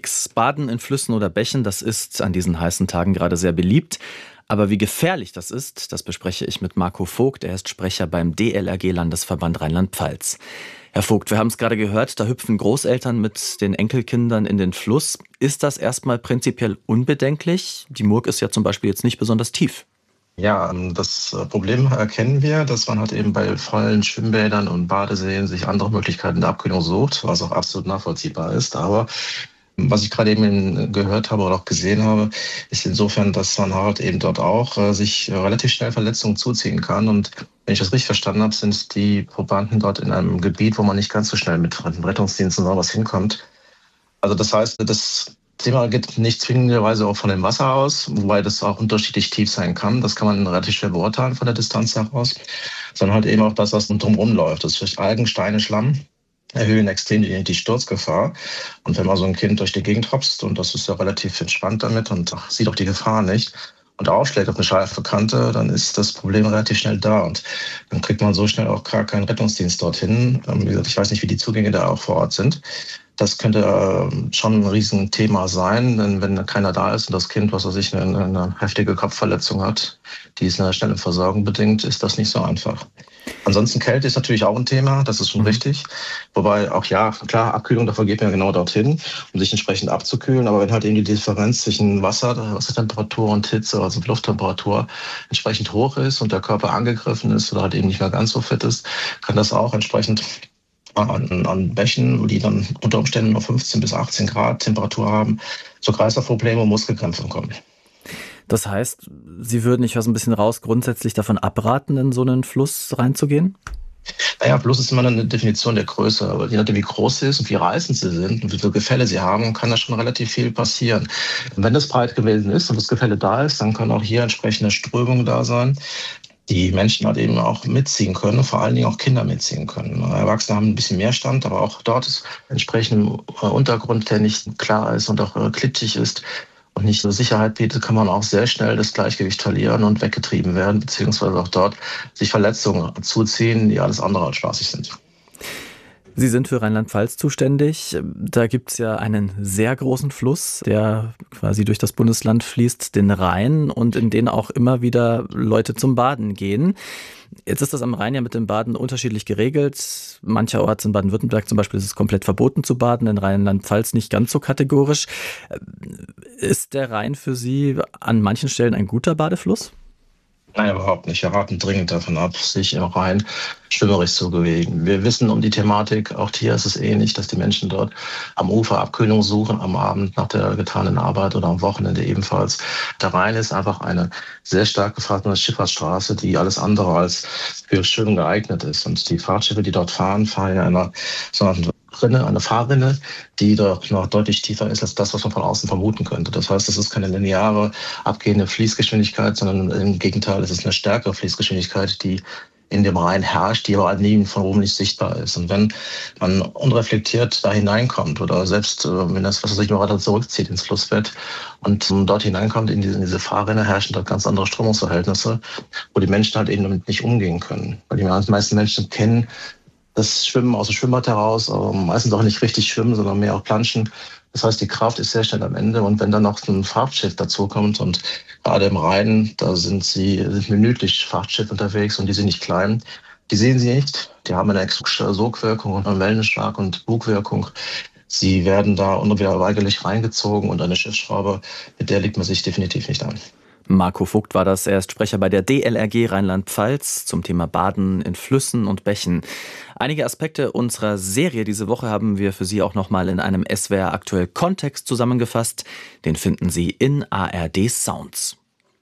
Mix. Baden in Flüssen oder Bächen, das ist an diesen heißen Tagen gerade sehr beliebt. Aber wie gefährlich das ist, das bespreche ich mit Marco Vogt. Er ist Sprecher beim DLRG-Landesverband Rheinland-Pfalz. Herr Vogt, wir haben es gerade gehört, da hüpfen Großeltern mit den Enkelkindern in den Fluss. Ist das erstmal prinzipiell unbedenklich? Die Murg ist ja zum Beispiel jetzt nicht besonders tief. Ja, das Problem erkennen wir, dass man halt eben bei vollen Schwimmbädern und Badeseen sich andere Möglichkeiten der Abkühlung sucht, was auch absolut nachvollziehbar ist. Aber was ich gerade eben gehört habe oder auch gesehen habe, ist insofern, dass man halt eben dort auch sich relativ schnell Verletzungen zuziehen kann. Und wenn ich das richtig verstanden habe, sind die Probanden dort in einem Gebiet, wo man nicht ganz so schnell mit Rettungsdiensten oder was hinkommt. Also das heißt, das Thema geht nicht zwingenderweise auch von dem Wasser aus, wobei das auch unterschiedlich tief sein kann. Das kann man relativ schwer beurteilen von der Distanz heraus, sondern halt eben auch das, was drumherum läuft. Das ist Algen, Steine, Schlamm erhöhen extrem die Sturzgefahr. Und wenn man so ein Kind durch die Gegend hopst, und das ist ja relativ entspannt damit und sieht auch die Gefahr nicht, und aufschlägt auf eine scharfe Kante, dann ist das Problem relativ schnell da. Und dann kriegt man so schnell auch gar keinen Rettungsdienst dorthin. Wie gesagt, ich weiß nicht, wie die Zugänge da auch vor Ort sind. Das könnte schon ein Riesenthema sein, denn wenn keiner da ist und das Kind, was weiß ich, eine heftige Kopfverletzung hat, die ist einer schnellen Versorgung bedingt, ist das nicht so einfach. Ansonsten Kälte ist natürlich auch ein Thema, das ist schon richtig. Wobei auch, ja, klar, Abkühlung, dafür geht man ja genau dorthin, um sich entsprechend abzukühlen. Aber wenn halt eben die Differenz zwischen Wassertemperatur und Hitze, also Lufttemperatur, entsprechend hoch ist und der Körper angegriffen ist oder halt eben nicht mehr ganz so fit ist, kann das auch entsprechend an Bächen, wo die dann unter Umständen noch 15 bis 18 Grad Temperatur haben, zu Kreislaufproblemen und Muskelkrämpfen kommen. Das heißt, Sie würden, ich höre so ein bisschen raus, grundsätzlich davon abraten, in so einen Fluss reinzugehen? Naja, Fluss ist immer eine Definition der Größe. Aber je nachdem, wie groß sie ist und wie reißend sie sind und wie viele Gefälle sie haben, kann da schon relativ viel passieren. Und wenn das breit gewesen ist und das Gefälle da ist, dann kann auch hier entsprechende Strömung da sein, die Menschen halt eben auch mitziehen können, vor allen Dingen auch Kinder mitziehen können. Erwachsene haben ein bisschen mehr Stand, aber auch dort ist entsprechend Untergrund, der nicht klar ist und auch klitschig ist und nicht so Sicherheit bietet, kann man auch sehr schnell das Gleichgewicht verlieren und weggetrieben werden, beziehungsweise auch dort sich Verletzungen zuziehen, die alles andere als spaßig sind. Sie sind für Rheinland-Pfalz zuständig. Da gibt es ja einen sehr großen Fluss, der quasi durch das Bundesland fließt, den Rhein, und in den auch immer wieder Leute zum Baden gehen. Jetzt ist das am Rhein ja mit dem Baden unterschiedlich geregelt. Mancherorts in Baden-Württemberg zum Beispiel ist es komplett verboten zu baden, in Rheinland-Pfalz nicht ganz so kategorisch. Ist der Rhein für Sie an manchen Stellen ein guter Badefluss? Nein, überhaupt nicht. Wir raten dringend davon ab, sich im Rhein schwimmerisch zu bewegen. Wir wissen um die Thematik, auch hier ist es ähnlich, dass die Menschen dort am Ufer Abkühlung suchen, am Abend nach der getanen Arbeit oder am Wochenende ebenfalls. Der Rhein ist einfach eine sehr stark gefahrene Schifffahrtsstraße, die alles andere als für Schwimmen geeignet ist. Und die Fahrtschiffe, die dort fahren, fahren ja in einer sogenannten Rinne, eine Fahrrinne, die doch noch deutlich tiefer ist als das, was man von außen vermuten könnte. Das heißt, es ist keine lineare abgehende Fließgeschwindigkeit, sondern im Gegenteil, es ist eine stärkere Fließgeschwindigkeit, die in dem Rhein herrscht, die aber halt nie von oben nicht sichtbar ist. Und wenn man unreflektiert da hineinkommt oder selbst, wenn das, was sich nur weiter zurückzieht ins Flussbett und dort hineinkommt in diese Fahrrinne, herrschen dort ganz andere Strömungsverhältnisse, wo die Menschen halt eben damit nicht umgehen können. Weil die meisten Menschen kennen das Schwimmen aus dem Schwimmbad heraus, aber meistens auch nicht richtig schwimmen, sondern mehr auch planschen. Das heißt, die Kraft ist sehr schnell am Ende. Und wenn dann noch so ein Frachtschiff dazukommt und gerade im Rhein, da sind minütlich Frachtschiffe unterwegs und die sind nicht klein. Die sehen sie nicht. Die haben eine extra Sogwirkung und eine Wellenschlag- und Bugwirkung. Sie werden da unweigerlich reingezogen und eine Schiffsschraube, mit der legt man sich definitiv nicht an. Marco Vogt war das. Er ist Sprecher bei der DLRG Rheinland-Pfalz zum Thema Baden in Flüssen und Bächen. Einige Aspekte unserer Serie diese Woche haben wir für Sie auch nochmal in einem SWR aktuell Kontext zusammengefasst. Den finden Sie in ARD Sounds.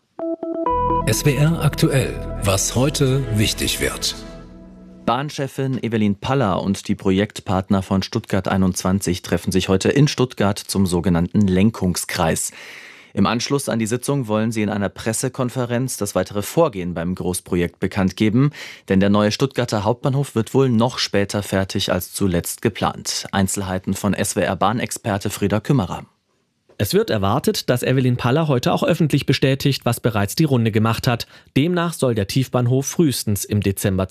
SWR aktuell, was heute wichtig wird. Bahnchefin Evelyn Paller und die Projektpartner von Stuttgart 21 treffen sich heute in Stuttgart zum sogenannten Lenkungskreis. Im Anschluss an die Sitzung wollen sie in einer Pressekonferenz das weitere Vorgehen beim Großprojekt bekannt geben, denn der neue Stuttgarter Hauptbahnhof wird wohl noch später fertig als zuletzt geplant. Einzelheiten von SWR-Bahnexperte Frieda Kümmerer. Es wird erwartet, dass Evelyn Paller heute auch öffentlich bestätigt, was bereits die Runde gemacht hat. Demnach soll der Tiefbahnhof frühestens im Dezember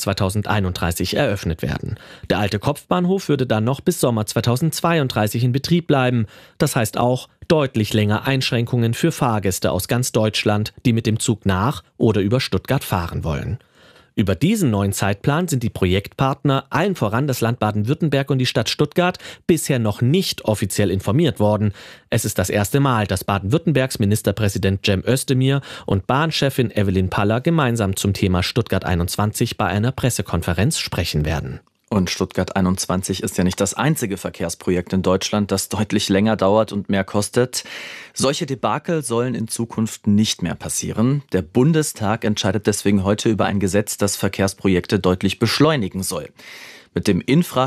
2031 eröffnet werden. Der alte Kopfbahnhof würde dann noch bis Sommer 2032 in Betrieb bleiben. Das heißt auch deutlich länger Einschränkungen für Fahrgäste aus ganz Deutschland, die mit dem Zug nach oder über Stuttgart fahren wollen. Über diesen neuen Zeitplan sind die Projektpartner, allen voran das Land Baden-Württemberg und die Stadt Stuttgart, bisher noch nicht offiziell informiert worden. Es ist das erste Mal, dass Baden-Württembergs Ministerpräsident Cem Özdemir und Bahnchefin Evelyn Paller gemeinsam zum Thema Stuttgart 21 bei einer Pressekonferenz sprechen werden. Und Stuttgart 21 ist ja nicht das einzige Verkehrsprojekt in Deutschland, das deutlich länger dauert und mehr kostet. Solche Debakel sollen in Zukunft nicht mehr passieren. Der Bundestag entscheidet deswegen heute über ein Gesetz, das Verkehrsprojekte deutlich beschleunigen soll. Mit dem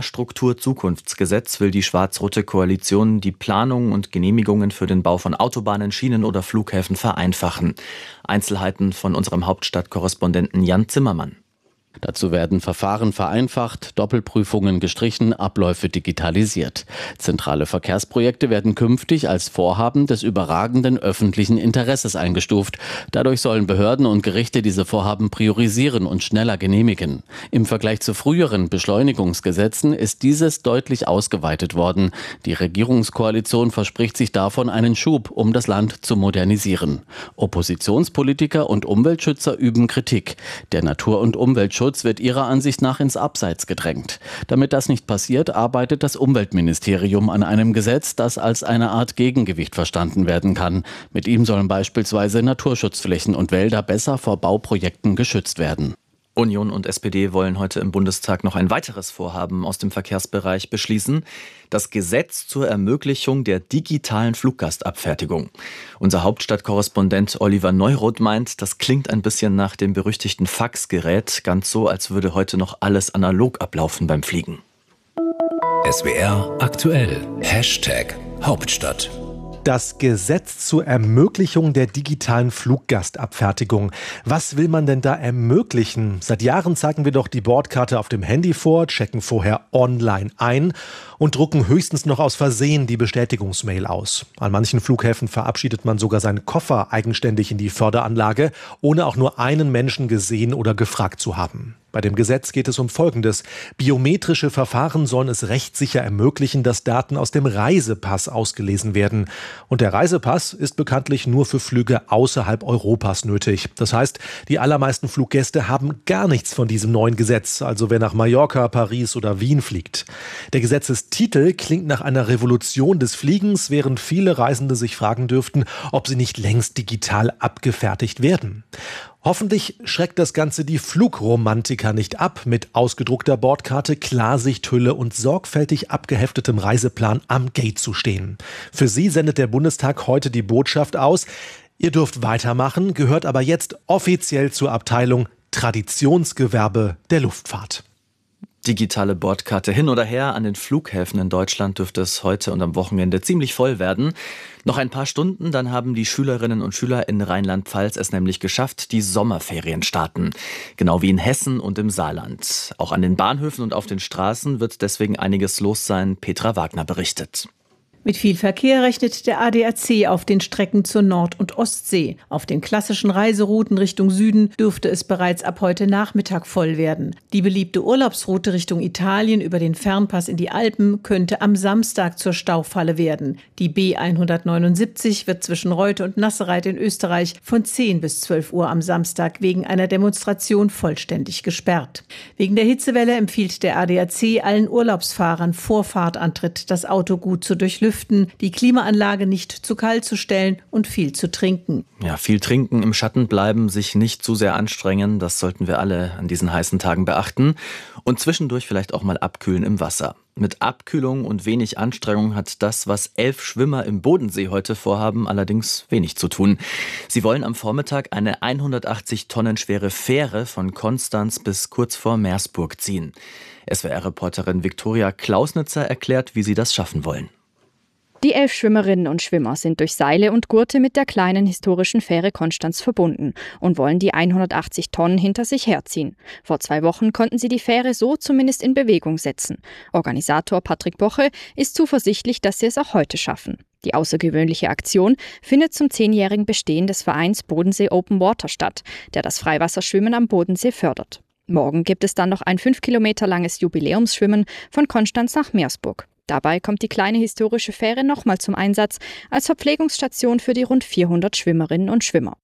Infrastruktur-Zukunftsgesetz will die schwarz-rote Koalition die Planungen und Genehmigungen für den Bau von Autobahnen, Schienen oder Flughäfen vereinfachen. Einzelheiten von unserem Hauptstadtkorrespondenten Jan Zimmermann. Dazu werden Verfahren vereinfacht, Doppelprüfungen gestrichen, Abläufe digitalisiert. Zentrale Verkehrsprojekte werden künftig als Vorhaben des überragenden öffentlichen Interesses eingestuft. Dadurch sollen Behörden und Gerichte diese Vorhaben priorisieren und schneller genehmigen. Im Vergleich zu früheren Beschleunigungsgesetzen ist dieses deutlich ausgeweitet worden. Die Regierungskoalition verspricht sich davon einen Schub, um das Land zu modernisieren. Oppositionspolitiker und Umweltschützer üben Kritik. Der Natur- und Umweltschutz wird ihrer Ansicht nach ins Abseits gedrängt. Damit das nicht passiert, arbeitet das Umweltministerium an einem Gesetz, das als eine Art Gegengewicht verstanden werden kann. Mit ihm sollen beispielsweise Naturschutzflächen und Wälder besser vor Bauprojekten geschützt werden. Union und SPD wollen heute im Bundestag noch ein weiteres Vorhaben aus dem Verkehrsbereich beschließen: das Gesetz zur Ermöglichung der digitalen Fluggastabfertigung. Unser Hauptstadtkorrespondent Oliver Neuroth meint, das klingt ein bisschen nach dem berüchtigten Faxgerät, ganz so, als würde heute noch alles analog ablaufen beim Fliegen. SWR aktuell #Hauptstadt. Das Gesetz zur Ermöglichung der digitalen Fluggastabfertigung. Was will man denn da ermöglichen? Seit Jahren zeigen wir doch die Bordkarte auf dem Handy vor, checken vorher online ein und drucken höchstens noch aus Versehen die Bestätigungsmail aus. An manchen Flughäfen verabschiedet man sogar seinen Koffer eigenständig in die Förderanlage, ohne auch nur einen Menschen gesehen oder gefragt zu haben. Bei dem Gesetz geht es um Folgendes: Biometrische Verfahren sollen es rechtssicher ermöglichen, dass Daten aus dem Reisepass ausgelesen werden. Und der Reisepass ist bekanntlich nur für Flüge außerhalb Europas nötig. Das heißt, die allermeisten Fluggäste haben gar nichts von diesem neuen Gesetz, also wer nach Mallorca, Paris oder Wien fliegt. Der Gesetzestitel klingt nach einer Revolution des Fliegens, während viele Reisende sich fragen dürften, ob sie nicht längst digital abgefertigt werden. Hoffentlich schreckt das Ganze die Flugromantiker nicht ab, mit ausgedruckter Bordkarte, Klarsichthülle und sorgfältig abgeheftetem Reiseplan am Gate zu stehen. Für sie sendet der Bundestag heute die Botschaft aus: Ihr dürft weitermachen, gehört aber jetzt offiziell zur Abteilung Traditionsgewerbe der Luftfahrt. Digitale Bordkarte hin oder her, an den Flughäfen in Deutschland dürfte es heute und am Wochenende ziemlich voll werden. Noch ein paar Stunden, dann haben die Schülerinnen und Schüler in Rheinland-Pfalz es nämlich geschafft, die Sommerferien starten. Genau wie in Hessen und im Saarland. Auch an den Bahnhöfen und auf den Straßen wird deswegen einiges los sein. Petra Wagner berichtet. Mit viel Verkehr rechnet der ADAC auf den Strecken zur Nord- und Ostsee. Auf den klassischen Reiserouten Richtung Süden dürfte es bereits ab heute Nachmittag voll werden. Die beliebte Urlaubsroute Richtung Italien über den Fernpass in die Alpen könnte am Samstag zur Staufalle werden. Die B179 wird zwischen Reute und Nassereit in Österreich von 10 bis 12 Uhr am Samstag wegen einer Demonstration vollständig gesperrt. Wegen der Hitzewelle empfiehlt der ADAC allen Urlaubsfahrern vor Fahrtantritt das Auto gut zu durchlüften, die Klimaanlage nicht zu kalt zu stellen und viel zu trinken. Ja, viel trinken, im Schatten bleiben, sich nicht zu sehr anstrengen, das sollten wir alle an diesen heißen Tagen beachten. Und zwischendurch vielleicht auch mal abkühlen im Wasser. Mit Abkühlung und wenig Anstrengung hat das, was 11 Schwimmer im Bodensee heute vorhaben, allerdings wenig zu tun. Sie wollen am Vormittag eine 180 Tonnen schwere Fähre von Konstanz bis kurz vor Meersburg ziehen. SWR-Reporterin Viktoria Klausnitzer erklärt, wie sie das schaffen wollen. Die 11 Schwimmerinnen und Schwimmer sind durch Seile und Gurte mit der kleinen historischen Fähre Konstanz verbunden und wollen die 180 Tonnen hinter sich herziehen. Vor 2 Wochen konnten sie die Fähre so zumindest in Bewegung setzen. Organisator Patrick Boche ist zuversichtlich, dass sie es auch heute schaffen. Die außergewöhnliche Aktion findet zum 10-jährigen Bestehen des Vereins Bodensee Open Water statt, der das Freiwasserschwimmen am Bodensee fördert. Morgen gibt es dann noch ein 5 Kilometer langes Jubiläumsschwimmen von Konstanz nach Meersburg. Dabei kommt die kleine historische Fähre nochmal zum Einsatz als Verpflegungsstation für die rund 400 Schwimmerinnen und Schwimmer.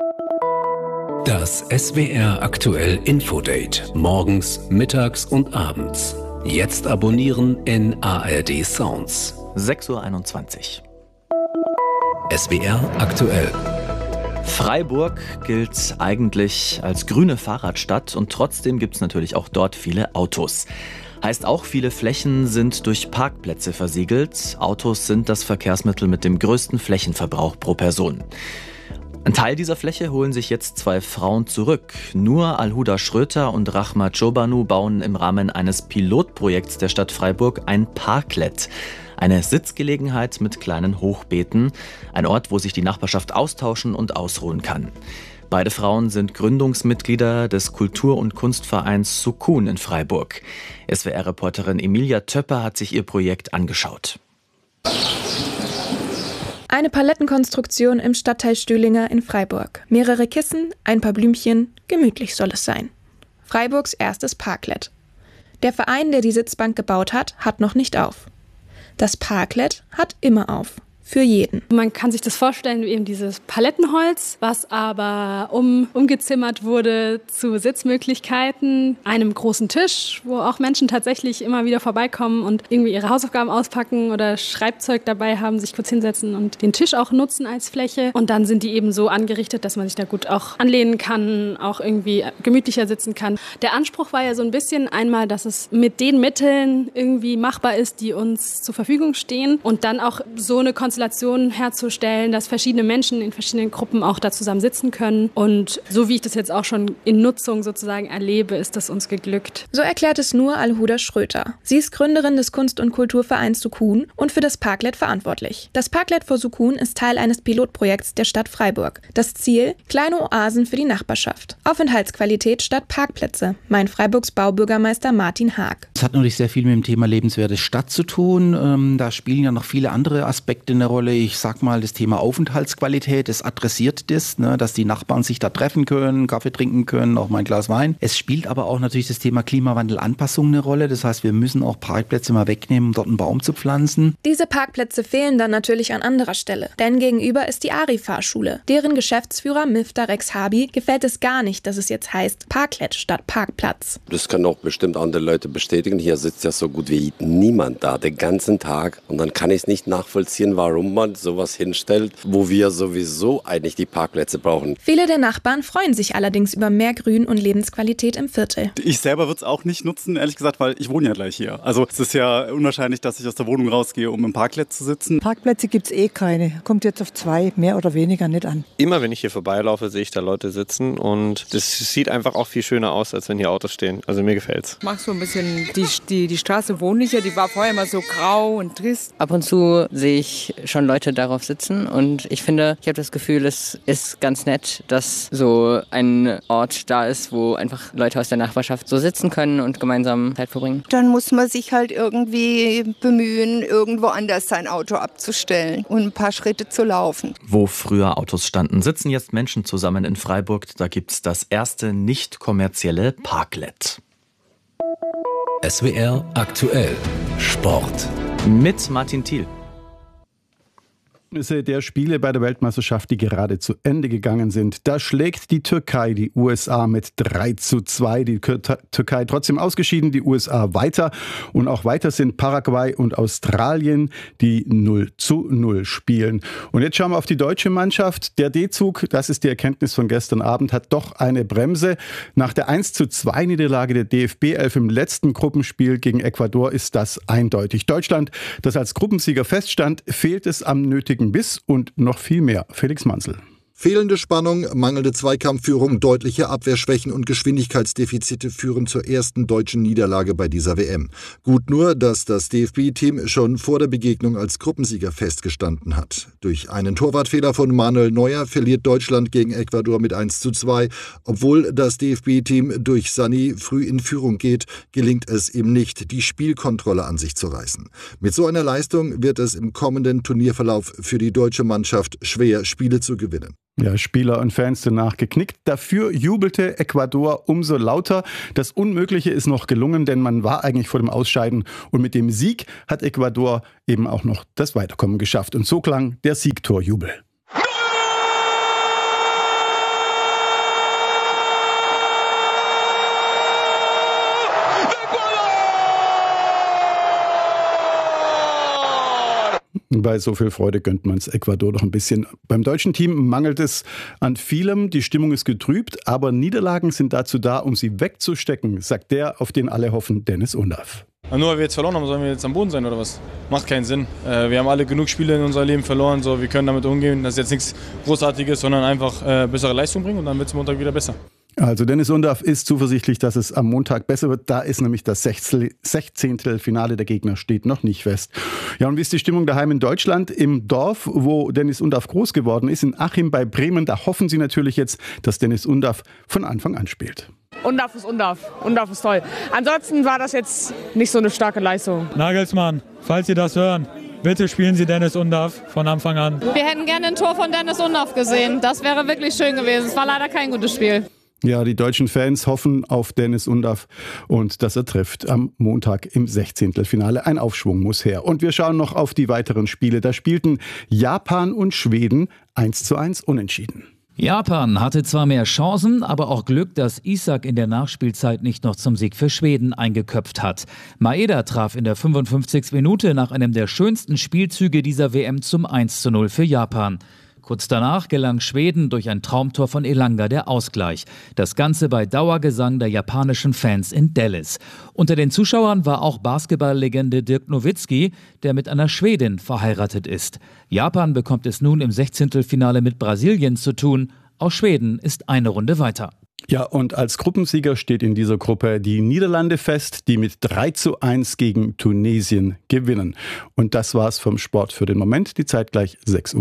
Das SWR aktuell Infodate. Morgens, mittags und abends. Jetzt abonnieren in ARD Sounds. 6:21 Uhr. SWR aktuell. Freiburg gilt eigentlich als grüne Fahrradstadt und trotzdem gibt es natürlich auch dort viele Autos. Heißt auch, viele Flächen sind durch Parkplätze versiegelt. Autos sind das Verkehrsmittel mit dem größten Flächenverbrauch pro Person. Ein Teil dieser Fläche holen sich jetzt 2 Frauen zurück. Nur Alhuda Schröter und Rahma Çobanu bauen im Rahmen eines Pilotprojekts der Stadt Freiburg ein Parklet. Eine Sitzgelegenheit mit kleinen Hochbeeten. Ein Ort, wo sich die Nachbarschaft austauschen und ausruhen kann. Beide Frauen sind Gründungsmitglieder des Kultur- und Kunstvereins Sukun in Freiburg. SWR-Reporterin Emilia Töpper hat sich ihr Projekt angeschaut. Eine Palettenkonstruktion im Stadtteil Stühlinger in Freiburg. Mehrere Kissen, ein paar Blümchen, gemütlich soll es sein. Freiburgs erstes Parklet. Der Verein, der die Sitzbank gebaut hat, hat noch nicht auf. Das Parklet hat immer auf. Für jeden. Man kann sich das vorstellen wie eben dieses Palettenholz, was aber umgezimmert wurde zu Sitzmöglichkeiten, einem großen Tisch, wo auch Menschen tatsächlich immer wieder vorbeikommen und irgendwie ihre Hausaufgaben auspacken oder Schreibzeug dabei haben, sich kurz hinsetzen und den Tisch auch nutzen als Fläche. Und dann sind die eben so angerichtet, dass man sich da gut auch anlehnen kann, auch irgendwie gemütlicher sitzen kann. Der Anspruch war ja so ein bisschen einmal, dass es mit den Mitteln irgendwie machbar ist, die uns zur Verfügung stehen und dann auch so eine Konstellation herzustellen, dass verschiedene Menschen in verschiedenen Gruppen auch da zusammen sitzen können. Und so wie ich das jetzt auch schon in Nutzung sozusagen erlebe, ist das uns geglückt. So erklärt es nur Alhuda Schröter. Sie ist Gründerin des Kunst- und Kulturvereins Sukun und für das Parklet verantwortlich. Das Parklet für Sukun ist Teil eines Pilotprojekts der Stadt Freiburg. Das Ziel? Kleine Oasen für die Nachbarschaft. Aufenthaltsqualität statt Parkplätze, meint Freiburgs Baubürgermeister Martin Haag. Es hat natürlich sehr viel mit dem Thema lebenswerte Stadt zu tun. Da spielen ja noch viele andere Aspekte eine Rolle. Ich sag mal, das Thema Aufenthaltsqualität, das adressiert das, dass die Nachbarn sich da treffen können, Kaffee trinken können, auch mal ein Glas Wein. Es spielt aber auch natürlich das Thema Klimawandelanpassung eine Rolle. Das heißt, wir müssen auch Parkplätze mal wegnehmen, um dort einen Baum zu pflanzen. Diese Parkplätze fehlen dann natürlich an anderer Stelle. Denn gegenüber ist die Ari-Fahrschule. Deren Geschäftsführer Mifta Rex Habi gefällt es gar nicht, dass es jetzt heißt Parklet statt Parkplatz. Das können auch bestimmt andere Leute bestätigen. Hier sitzt ja so gut wie niemand da den ganzen Tag. Und dann kann ich es nicht nachvollziehen, warum man sowas hinstellt, wo wir sowieso eigentlich die Parkplätze brauchen. Viele der Nachbarn freuen sich allerdings über mehr Grün und Lebensqualität im Viertel. Ich selber würde es auch nicht nutzen, ehrlich gesagt, weil ich wohne ja gleich hier. Also es ist ja unwahrscheinlich, dass ich aus der Wohnung rausgehe, um im Parkplatz zu sitzen. Parkplätze gibt es keine. Kommt jetzt auf 2, mehr oder weniger nicht an. Immer wenn ich hier vorbeilaufe, sehe ich da Leute sitzen und das sieht einfach auch viel schöner aus, als wenn hier Autos stehen. Also mir gefällt's. Ich mag so ein bisschen die Straße, wo ich ja, die war vorher immer so grau und trist. Ab und zu sehe ich schon Leute darauf sitzen und ich finde, ich habe das Gefühl, es ist ganz nett, dass so ein Ort da ist, wo einfach Leute aus der Nachbarschaft so sitzen können und gemeinsam Zeit verbringen. Dann muss man sich halt irgendwie bemühen, irgendwo anders sein Auto abzustellen und ein paar Schritte zu laufen. Wo früher Autos standen, sitzen jetzt Menschen zusammen in Freiburg. Da gibt's das erste nicht kommerzielle Parklet. SWR aktuell Sport. Mit Martin Thiel. Der Spiele bei der Weltmeisterschaft, die gerade zu Ende gegangen sind. Da schlägt die Türkei die USA mit 3:2. Die Türkei trotzdem ausgeschieden, die USA weiter. Und auch weiter sind Paraguay und Australien, die 0:0 spielen. Und jetzt schauen wir auf die deutsche Mannschaft. Der D-Zug, das ist die Erkenntnis von gestern Abend, hat doch eine Bremse. Nach der 1:2-Niederlage der DFB-11 im letzten Gruppenspiel gegen Ecuador ist das eindeutig. Deutschland, das als Gruppensieger feststand, fehlt es am nötigen Biss und noch viel mehr. Felix Manzel. Fehlende Spannung, mangelnde Zweikampfführung, deutliche Abwehrschwächen und Geschwindigkeitsdefizite führen zur ersten deutschen Niederlage bei dieser WM. Gut nur, dass das DFB-Team schon vor der Begegnung als Gruppensieger festgestanden hat. Durch einen Torwartfehler von Manuel Neuer verliert Deutschland gegen Ecuador mit 1:2. Obwohl das DFB-Team durch Sané früh in Führung geht, gelingt es ihm nicht, die Spielkontrolle an sich zu reißen. Mit so einer Leistung wird es im kommenden Turnierverlauf für die deutsche Mannschaft schwer, Spiele zu gewinnen. Ja, Spieler und Fans danach geknickt. Dafür jubelte Ecuador umso lauter. Das Unmögliche ist noch gelungen, denn man war eigentlich vor dem Ausscheiden. Und mit dem Sieg hat Ecuador eben auch noch das Weiterkommen geschafft. Und so klang der Siegtorjubel. Bei so viel Freude gönnt man es Ecuador doch ein bisschen. Beim deutschen Team mangelt es an vielem. Die Stimmung ist getrübt, aber Niederlagen sind dazu da, um sie wegzustecken, sagt der, auf den alle hoffen, Dennis Undaff. Nur weil wir jetzt verloren haben, sollen wir jetzt am Boden sein oder was? Macht keinen Sinn. Wir haben alle genug Spiele in unserem Leben verloren. So, wir können damit umgehen. Das ist jetzt nichts Großartiges, sondern einfach bessere Leistung bringen und dann wird es Montag wieder besser. Also Dennis Undaff ist zuversichtlich, dass es am Montag besser wird. Da ist nämlich das 16. Finale der Gegner steht noch nicht fest. Ja, und wie ist die Stimmung daheim in Deutschland? Im Dorf, wo Dennis Undaff groß geworden ist, in Achim bei Bremen, da hoffen sie natürlich jetzt, dass Dennis Undaff von Anfang an spielt. Undaff ist Undaff. Undaff ist toll. Ansonsten war das jetzt nicht so eine starke Leistung. Nagelsmann, falls Sie das hören, bitte spielen Sie Dennis Undaff von Anfang an. Wir hätten gerne ein Tor von Dennis Undaff gesehen. Das wäre wirklich schön gewesen. Es war leider kein gutes Spiel. Ja, die deutschen Fans hoffen auf Dennis Undaff und dass er trifft am Montag im 16. Finale. Ein Aufschwung muss her. Und wir schauen noch auf die weiteren Spiele. Da spielten Japan und Schweden 1:1 unentschieden. Japan hatte zwar mehr Chancen, aber auch Glück, dass Isak in der Nachspielzeit nicht noch zum Sieg für Schweden eingeköpft hat. Maeda traf in der 55. Minute nach einem der schönsten Spielzüge dieser WM zum 1:0 für Japan. Kurz danach gelang Schweden durch ein Traumtor von Elanga der Ausgleich. Das Ganze bei Dauergesang der japanischen Fans in Dallas. Unter den Zuschauern war auch Basketballlegende Dirk Nowitzki, der mit einer Schwedin verheiratet ist. Japan bekommt es nun im 16. Finale mit Brasilien zu tun. Aus Schweden ist eine Runde weiter. Ja, und als Gruppensieger steht in dieser Gruppe die Niederlande fest, die mit 3:1 gegen Tunesien gewinnen. Und das war's vom Sport für den Moment. Die Zeit gleich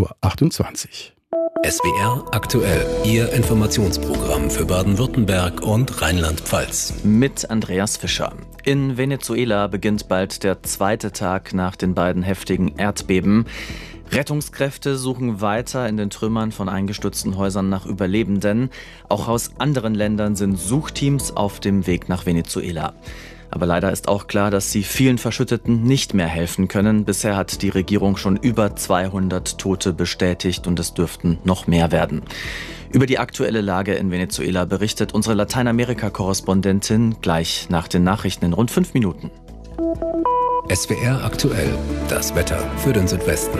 6:28 Uhr. SWR aktuell, Ihr Informationsprogramm für Baden-Württemberg und Rheinland-Pfalz. Mit Andreas Fischer. In Venezuela beginnt bald der zweite Tag nach den beiden heftigen Erdbeben. Rettungskräfte suchen weiter in den Trümmern von eingestürzten Häusern nach Überlebenden. Auch aus anderen Ländern sind Suchteams auf dem Weg nach Venezuela. Aber leider ist auch klar, dass sie vielen Verschütteten nicht mehr helfen können. Bisher hat die Regierung schon über 200 Tote bestätigt und es dürften noch mehr werden. Über die aktuelle Lage in Venezuela berichtet unsere Lateinamerika-Korrespondentin gleich nach den Nachrichten in rund 5 Minuten. SWR aktuell, das Wetter für den Südwesten.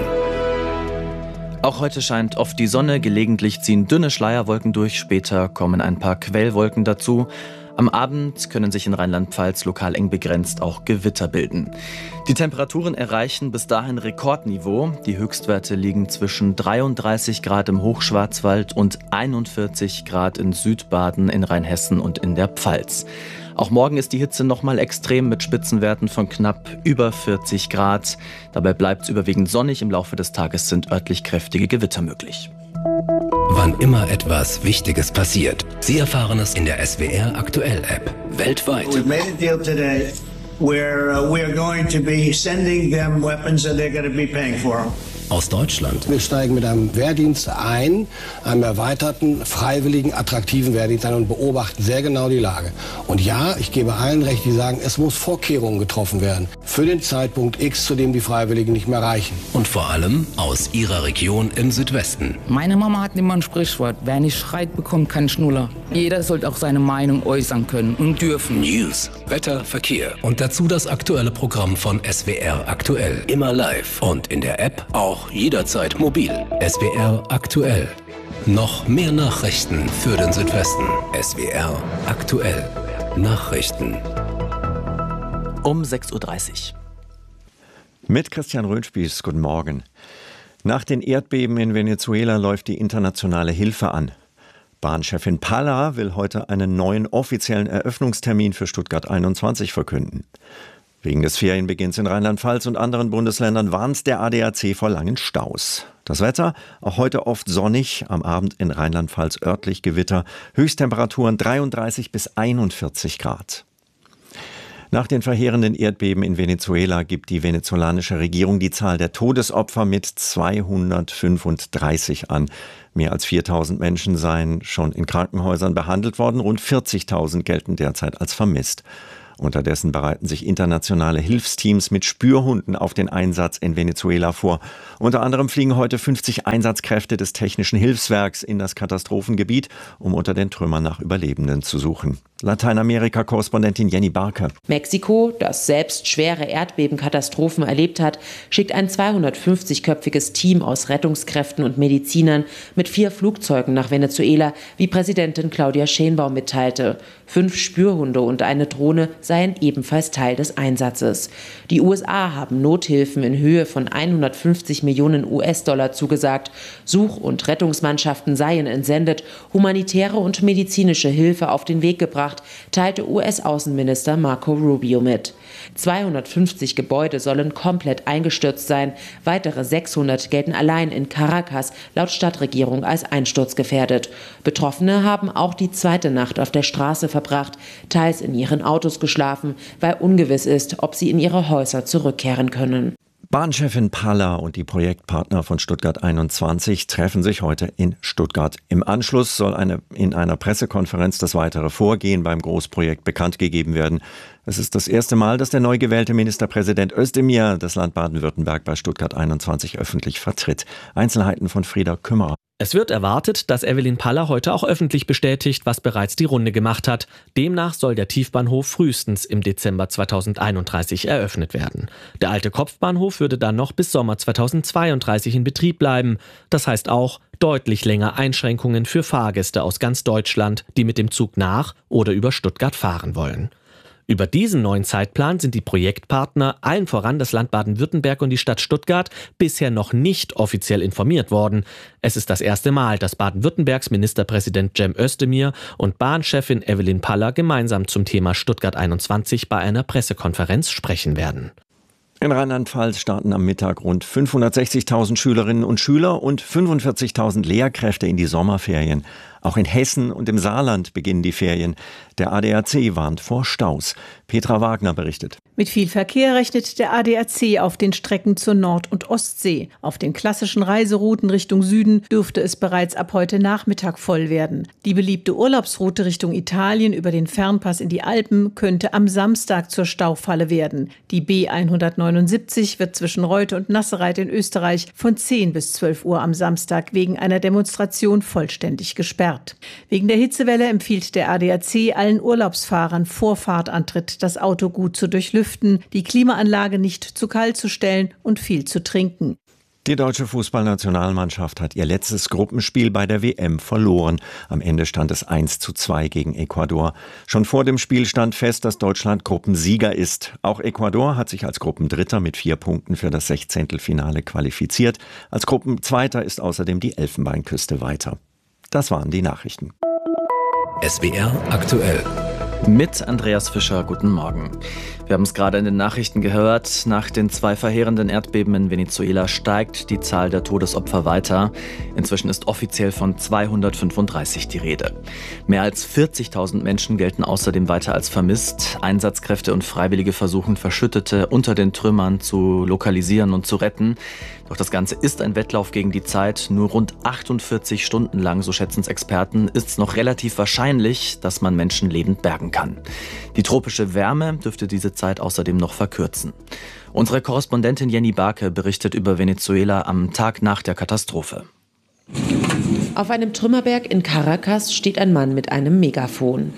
Auch heute scheint oft die Sonne, gelegentlich ziehen dünne Schleierwolken durch, später kommen ein paar Quellwolken dazu. Am Abend können sich in Rheinland-Pfalz lokal eng begrenzt auch Gewitter bilden. Die Temperaturen erreichen bis dahin Rekordniveau. Die Höchstwerte liegen zwischen 33 Grad im Hochschwarzwald und 41 Grad in Südbaden, in Rheinhessen und in der Pfalz. Auch morgen ist die Hitze nochmal extrem mit Spitzenwerten von knapp über 40 Grad. Dabei bleibt es überwiegend sonnig. Im Laufe des Tages sind örtlich kräftige Gewitter möglich. Wann immer etwas Wichtiges passiert, Sie erfahren es in der SWR aktuell App. Weltweit. We've made a deal today where we are going to be sending them weapons and they're going to be paying for them. Aus Deutschland. Wir steigen mit einem Wehrdienst ein, einem erweiterten, freiwilligen, attraktiven Wehrdienst ein und beobachten sehr genau die Lage. Und ja, ich gebe allen recht, die sagen, es muss Vorkehrungen getroffen werden für den Zeitpunkt X, zu dem die Freiwilligen nicht mehr reichen. Und vor allem aus Ihrer Region im Südwesten. Meine Mama hat immer ein Sprichwort, wer nicht schreit, bekommt keinen Schnuller. Jeder sollte auch seine Meinung äußern können und dürfen. News, Wetter, Verkehr und dazu das aktuelle Programm von SWR aktuell. Immer live und in der App auch jederzeit mobil. SWR aktuell. Noch mehr Nachrichten für den Südwesten. SWR aktuell. Nachrichten. Um 6:30 Uhr. Mit Christian Röhnspieß, guten Morgen. Nach den Erdbeben in Venezuela läuft die internationale Hilfe an. Bahnchefin Palla will heute einen neuen offiziellen Eröffnungstermin für Stuttgart 21 verkünden. Wegen des Ferienbeginns in Rheinland-Pfalz und anderen Bundesländern warnt der ADAC vor langen Staus. Das Wetter, auch heute oft sonnig, am Abend in Rheinland-Pfalz örtlich Gewitter, Höchsttemperaturen 33 bis 41 Grad. Nach den verheerenden Erdbeben in Venezuela gibt die venezolanische Regierung die Zahl der Todesopfer mit 235 an. Mehr als 4.000 Menschen seien schon in Krankenhäusern behandelt worden, rund 40.000 gelten derzeit als vermisst. Unterdessen bereiten sich internationale Hilfsteams mit Spürhunden auf den Einsatz in Venezuela vor. Unter anderem fliegen heute 50 Einsatzkräfte des Technischen Hilfswerks in das Katastrophengebiet, um unter den Trümmern nach Überlebenden zu suchen. Lateinamerika-Korrespondentin Jenny Barke. Mexiko, das selbst schwere Erdbebenkatastrophen erlebt hat, schickt ein 250-köpfiges Team aus Rettungskräften und Medizinern mit 4 Flugzeugen nach Venezuela, wie Präsidentin Claudia Sheinbaum mitteilte. 5 Spürhunde und eine Drohne seien ebenfalls Teil des Einsatzes. Die USA haben Nothilfen in Höhe von 150 Millionen US-Dollar zugesagt. Such- und Rettungsmannschaften seien entsendet, humanitäre und medizinische Hilfe auf den Weg gebracht, teilte US-Außenminister Marco Rubio mit. 250 Gebäude sollen komplett eingestürzt sein. Weitere 600 gelten allein in Caracas laut Stadtregierung als einsturzgefährdet. Betroffene haben auch die zweite Nacht auf der Straße verbracht, teils in ihren Autos geschlafen, weil ungewiss ist, ob sie in ihre Häuser zurückkehren können. Bahnchefin Palla und die Projektpartner von Stuttgart 21 treffen sich heute in Stuttgart. Im Anschluss soll in einer Pressekonferenz das weitere Vorgehen beim Großprojekt bekannt gegeben werden. Es ist das erste Mal, dass der neu gewählte Ministerpräsident Özdemir das Land Baden-Württemberg bei Stuttgart 21 öffentlich vertritt. Einzelheiten von Frieda Kümmerer. Es wird erwartet, dass Evelyn Palla heute auch öffentlich bestätigt, was bereits die Runde gemacht hat. Demnach soll der Tiefbahnhof frühestens im Dezember 2031 eröffnet werden. Der alte Kopfbahnhof würde dann noch bis Sommer 2032 in Betrieb bleiben. Das heißt auch deutlich länger Einschränkungen für Fahrgäste aus ganz Deutschland, die mit dem Zug nach oder über Stuttgart fahren wollen. Über diesen neuen Zeitplan sind die Projektpartner, allen voran das Land Baden-Württemberg und die Stadt Stuttgart, bisher noch nicht offiziell informiert worden. Es ist das erste Mal, dass Baden-Württembergs Ministerpräsident Cem Özdemir und Bahnchefin Evelyn Palla gemeinsam zum Thema Stuttgart 21 bei einer Pressekonferenz sprechen werden. In Rheinland-Pfalz starten am Mittag rund 560.000 Schülerinnen und Schüler und 45.000 Lehrkräfte in die Sommerferien. Auch in Hessen und im Saarland beginnen die Ferien. Der ADAC warnt vor Staus. Petra Wagner berichtet. Mit viel Verkehr rechnet der ADAC auf den Strecken zur Nord- und Ostsee. Auf den klassischen Reiserouten Richtung Süden dürfte es bereits ab heute Nachmittag voll werden. Die beliebte Urlaubsroute Richtung Italien über den Fernpass in die Alpen könnte am Samstag zur Staufalle werden. Die B179 wird zwischen Reute und Nassereit in Österreich von 10 bis 12 Uhr am Samstag wegen einer Demonstration vollständig gesperrt. Wegen der Hitzewelle empfiehlt der ADAC allen Urlaubsfahrern vor Fahrtantritt das Auto gut zu durchlüften, die Klimaanlage nicht zu kalt zu stellen und viel zu trinken. Die deutsche Fußballnationalmannschaft hat ihr letztes Gruppenspiel bei der WM verloren. Am Ende stand es 1:2 gegen Ecuador. Schon vor dem Spiel stand fest, dass Deutschland Gruppensieger ist. Auch Ecuador hat sich als Gruppendritter mit 4 Punkten für das 16. qualifiziert. Als Gruppenzweiter ist außerdem die Elfenbeinküste weiter. Das waren die Nachrichten. SWR aktuell. Mit Andreas Fischer, guten Morgen. Wir haben es gerade in den Nachrichten gehört. Nach den 2 verheerenden Erdbeben in Venezuela steigt die Zahl der Todesopfer weiter. Inzwischen ist offiziell von 235 die Rede. Mehr als 40.000 Menschen gelten außerdem weiter als vermisst. Einsatzkräfte und Freiwillige versuchen, Verschüttete unter den Trümmern zu lokalisieren und zu retten. Doch das Ganze ist ein Wettlauf gegen die Zeit. Nur rund 48 Stunden lang, so schätzen es Experten, ist es noch relativ wahrscheinlich, dass man Menschen lebend bergen kann. Die tropische Wärme dürfte diese Zeit außerdem noch verkürzen. Unsere Korrespondentin Jenny Barke berichtet über Venezuela am Tag nach der Katastrophe. Auf einem Trümmerberg in Caracas steht ein Mann mit einem Megafon.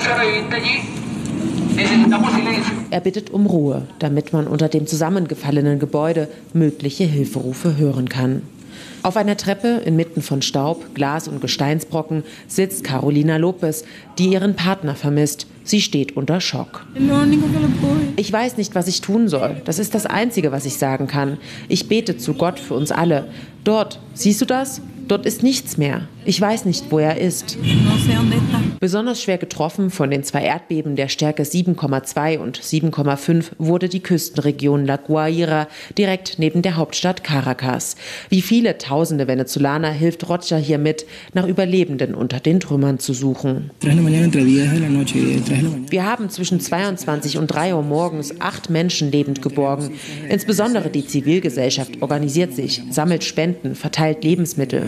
Er bittet um Ruhe, damit man unter dem zusammengefallenen Gebäude mögliche Hilferufe hören kann. Auf einer Treppe inmitten von Staub, Glas und Gesteinsbrocken sitzt Carolina Lopez, die ihren Partner vermisst. Sie steht unter Schock. Ich weiß nicht, was ich tun soll. Das ist das Einzige, was ich sagen kann. Ich bete zu Gott für uns alle. Dort, siehst du das? Dort ist nichts mehr. Ich weiß nicht, wo er ist. Besonders schwer getroffen von den 2 Erdbeben der Stärke 7,2 und 7,5 wurde die Küstenregion La Guaira direkt neben der Hauptstadt Caracas. Wie viele tausende Venezolaner hilft Rocha hier mit, nach Überlebenden unter den Trümmern zu suchen. Wir haben zwischen 22 und 3 Uhr morgens 8 Menschen lebend geborgen. Insbesondere die Zivilgesellschaft organisiert sich, sammelt Spenden, verteilt Lebensmittel.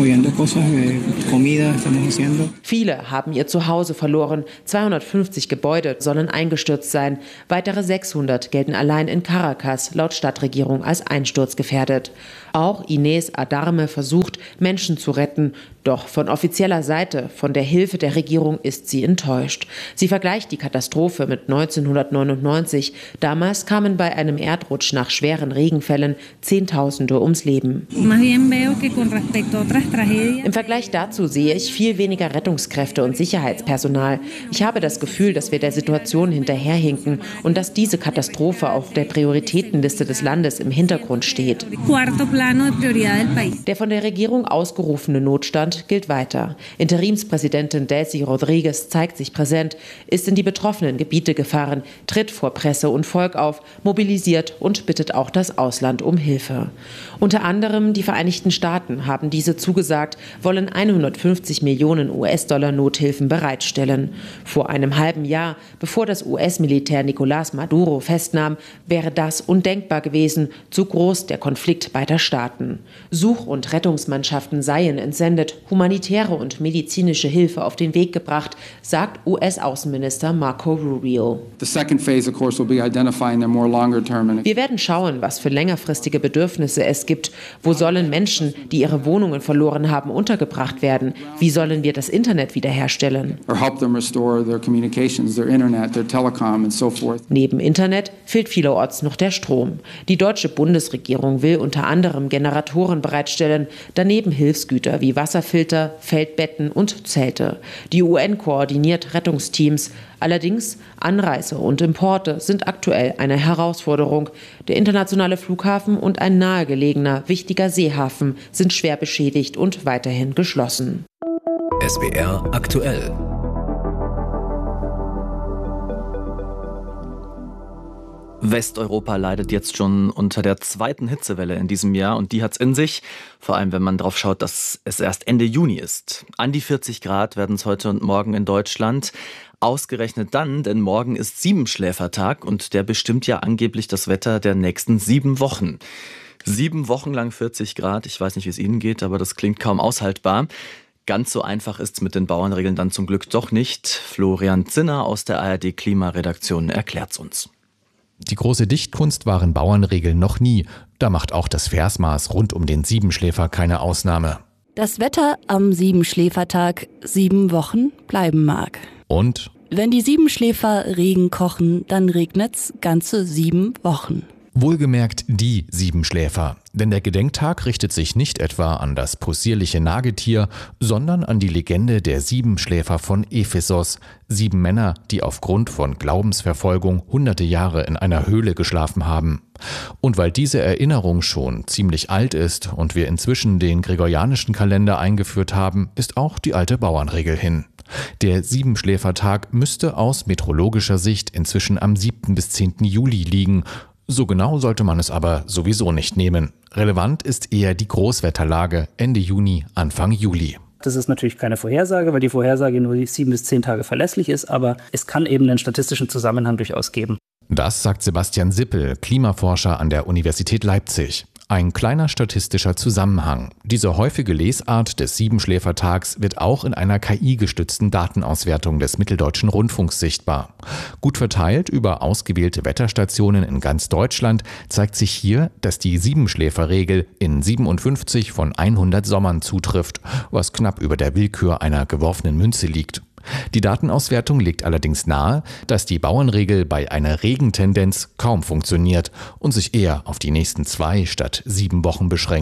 Viele haben ihr Zuhause verloren. 250 Gebäude sollen eingestürzt sein. Weitere 600 gelten allein in Caracas laut Stadtregierung als einsturzgefährdet. Auch Inés Adarme versucht, Menschen zu retten. Doch von offizieller Seite, von der Hilfe der Regierung ist sie enttäuscht. Sie vergleicht die Katastrophe mit 1999. Damals kamen bei einem Erdrutsch nach schweren Regenfällen Zehntausende ums Leben. Im Vergleich dazu sehe ich viel weniger Rettungskräfte und Sicherheitspersonal. Ich habe das Gefühl, dass wir der Situation hinterherhinken und dass diese Katastrophe auf der Prioritätenliste des Landes im Hintergrund steht. Der von der Regierung ausgerufene Notstand gilt weiter. Interimspräsidentin Delcy Rodriguez zeigt sich präsent, ist in die betroffenen Gebiete gefahren, tritt vor Presse und Volk auf, mobilisiert und bittet auch das Ausland um Hilfe. Unter anderem die Vereinigten Staaten haben diese zugesagt, wollen 150 Millionen US-Dollar Nothilfen bereitstellen. Vor einem halben Jahr, bevor das US-Militär Nicolás Maduro festnahm, wäre das undenkbar gewesen, so groß der Konflikt beider Staaten. Such- und Rettungsmannschaften seien entsendet, humanitäre und medizinische Hilfe auf den Weg gebracht, sagt US-Außenminister Marco Rubio. Wir werden schauen, was für längerfristige Bedürfnisse es gibt. Wo sollen Menschen, die ihre Wohnungen verloren haben, untergebracht werden? Wie sollen wir das Internet wiederherstellen? Neben Internet fehlt vielerorts noch der Strom. Die deutsche Bundesregierung will unter anderem Generatoren bereitstellen, daneben Hilfsgüter wie Wasserfilter, Feldbetten und Zelte. Die UN koordiniert Rettungsteams. Allerdings Anreise und Importe sind aktuell eine Herausforderung. Der internationale Flughafen und ein nahegelegener, wichtiger Seehafen sind schwer beschädigt und weiterhin geschlossen. SWR aktuell. Westeuropa leidet jetzt schon unter der 2. Hitzewelle in diesem Jahr und die hat's in sich, vor allem wenn man drauf schaut, dass es erst Ende Juni ist. An die 40 Grad werden es heute und morgen in Deutschland. Ausgerechnet dann, denn morgen ist Siebenschläfertag und der bestimmt ja angeblich das Wetter der nächsten 7 Wochen. 7 Wochen lang 40 Grad, ich weiß nicht, wie es Ihnen geht, aber das klingt kaum aushaltbar. Ganz so einfach ist's mit den Bauernregeln dann zum Glück doch nicht. Florian Zinner aus der ARD-Klimaredaktion erklärt's uns. Die große Dichtkunst waren Bauernregeln noch nie. Da macht auch das Versmaß rund um den Siebenschläfer keine Ausnahme. Das Wetter am Siebenschläfertag 7 Wochen bleiben mag. Und? Wenn die Siebenschläfer Regen kochen, dann regnet's ganze 7 Wochen. Wohlgemerkt die Siebenschläfer, denn der Gedenktag richtet sich nicht etwa an das possierliche Nagetier, sondern an die Legende der Siebenschläfer von Ephesos, 7 Männer, die aufgrund von Glaubensverfolgung hunderte Jahre in einer Höhle geschlafen haben. Und weil diese Erinnerung schon ziemlich alt ist und wir inzwischen den gregorianischen Kalender eingeführt haben, ist auch die alte Bauernregel hin. Der Siebenschläfertag müsste aus meteorologischer Sicht inzwischen am 7. bis 10. Juli liegen. So genau sollte man es aber sowieso nicht nehmen. Relevant ist eher die Großwetterlage Ende Juni, Anfang Juli. Das ist natürlich keine Vorhersage, weil die Vorhersage nur 7 bis 10 Tage verlässlich ist, aber es kann eben einen statistischen Zusammenhang durchaus geben. Das sagt Sebastian Sippel, Klimaforscher an der Universität Leipzig. Ein kleiner statistischer Zusammenhang. Diese häufige Lesart des Siebenschläfertags wird auch in einer KI-gestützten Datenauswertung des Mitteldeutschen Rundfunks sichtbar. Gut verteilt über ausgewählte Wetterstationen in ganz Deutschland zeigt sich hier, dass die Siebenschläferregel in 57 von 100 Sommern zutrifft, was knapp über der Willkür einer geworfenen Münze liegt. Die Datenauswertung legt allerdings nahe, dass die Bauernregel bei einer Regentendenz kaum funktioniert und sich eher auf die nächsten 2 statt 7 Wochen beschränkt.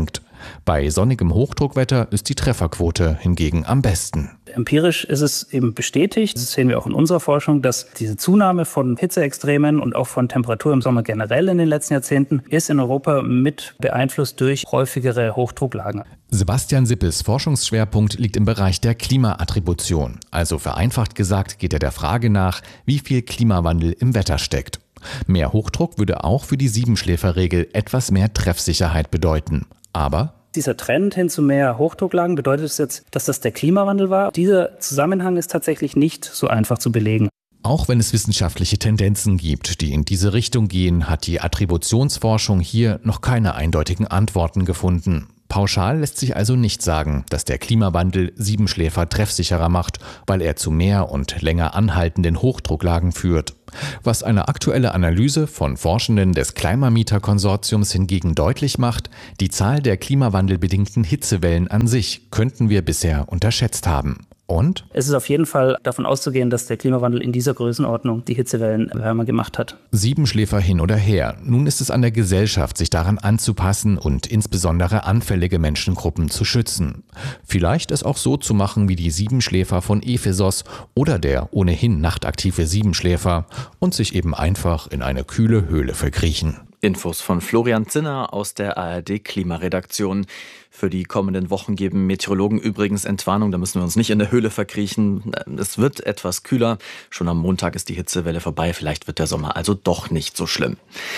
Bei sonnigem Hochdruckwetter ist die Trefferquote hingegen am besten. Empirisch ist es eben bestätigt, das sehen wir auch in unserer Forschung, dass diese Zunahme von Hitzeextremen und auch von Temperatur im Sommer generell in den letzten Jahrzehnten ist in Europa mit beeinflusst durch häufigere Hochdrucklagen. Sebastian Sippes Forschungsschwerpunkt liegt im Bereich der Klimaattribution. Also vereinfacht gesagt geht er der Frage nach, wie viel Klimawandel im Wetter steckt. Mehr Hochdruck würde auch für die Siebenschläferregel etwas mehr Treffsicherheit bedeuten. Aber dieser Trend hin zu mehr Hochdrucklagen bedeutet es jetzt, dass das der Klimawandel war. Dieser Zusammenhang ist tatsächlich nicht so einfach zu belegen. Auch wenn es wissenschaftliche Tendenzen gibt, die in diese Richtung gehen, hat die Attributionsforschung hier noch keine eindeutigen Antworten gefunden. Pauschal lässt sich also nicht sagen, dass der Klimawandel Siebenschläfer treffsicherer macht, weil er zu mehr und länger anhaltenden Hochdrucklagen führt. Was eine aktuelle Analyse von Forschenden des Climameter-Konsortiums hingegen deutlich macht, die Zahl der klimawandelbedingten Hitzewellen an sich könnten wir bisher unterschätzt haben. Und? Es ist auf jeden Fall davon auszugehen, dass der Klimawandel in dieser Größenordnung die Hitzewellen wärmer gemacht hat. Siebenschläfer hin oder her. Nun ist es an der Gesellschaft, sich daran anzupassen und insbesondere anfällige Menschengruppen zu schützen. Vielleicht es auch so zu machen wie die Siebenschläfer von Ephesos oder der ohnehin nachtaktive Siebenschläfer und sich eben einfach in eine kühle Höhle verkriechen. Infos von Florian Zinner aus der ARD-Klimaredaktion. Für die kommenden Wochen geben Meteorologen übrigens Entwarnung, da müssen wir uns nicht in der Höhle verkriechen. Es wird etwas kühler. Schon am Montag ist die Hitzewelle vorbei. Vielleicht wird der Sommer also doch nicht so schlimm.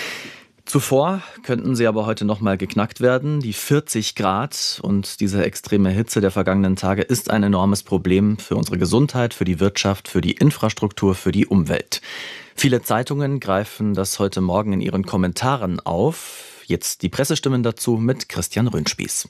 Zuvor könnten sie aber heute noch mal geknackt werden. Die 40 Grad und diese extreme Hitze der vergangenen Tage ist ein enormes Problem für unsere Gesundheit, für die Wirtschaft, für die Infrastruktur, für die Umwelt. Viele Zeitungen greifen das heute Morgen in ihren Kommentaren auf. Jetzt die Pressestimmen dazu mit Christian Röhnspieß.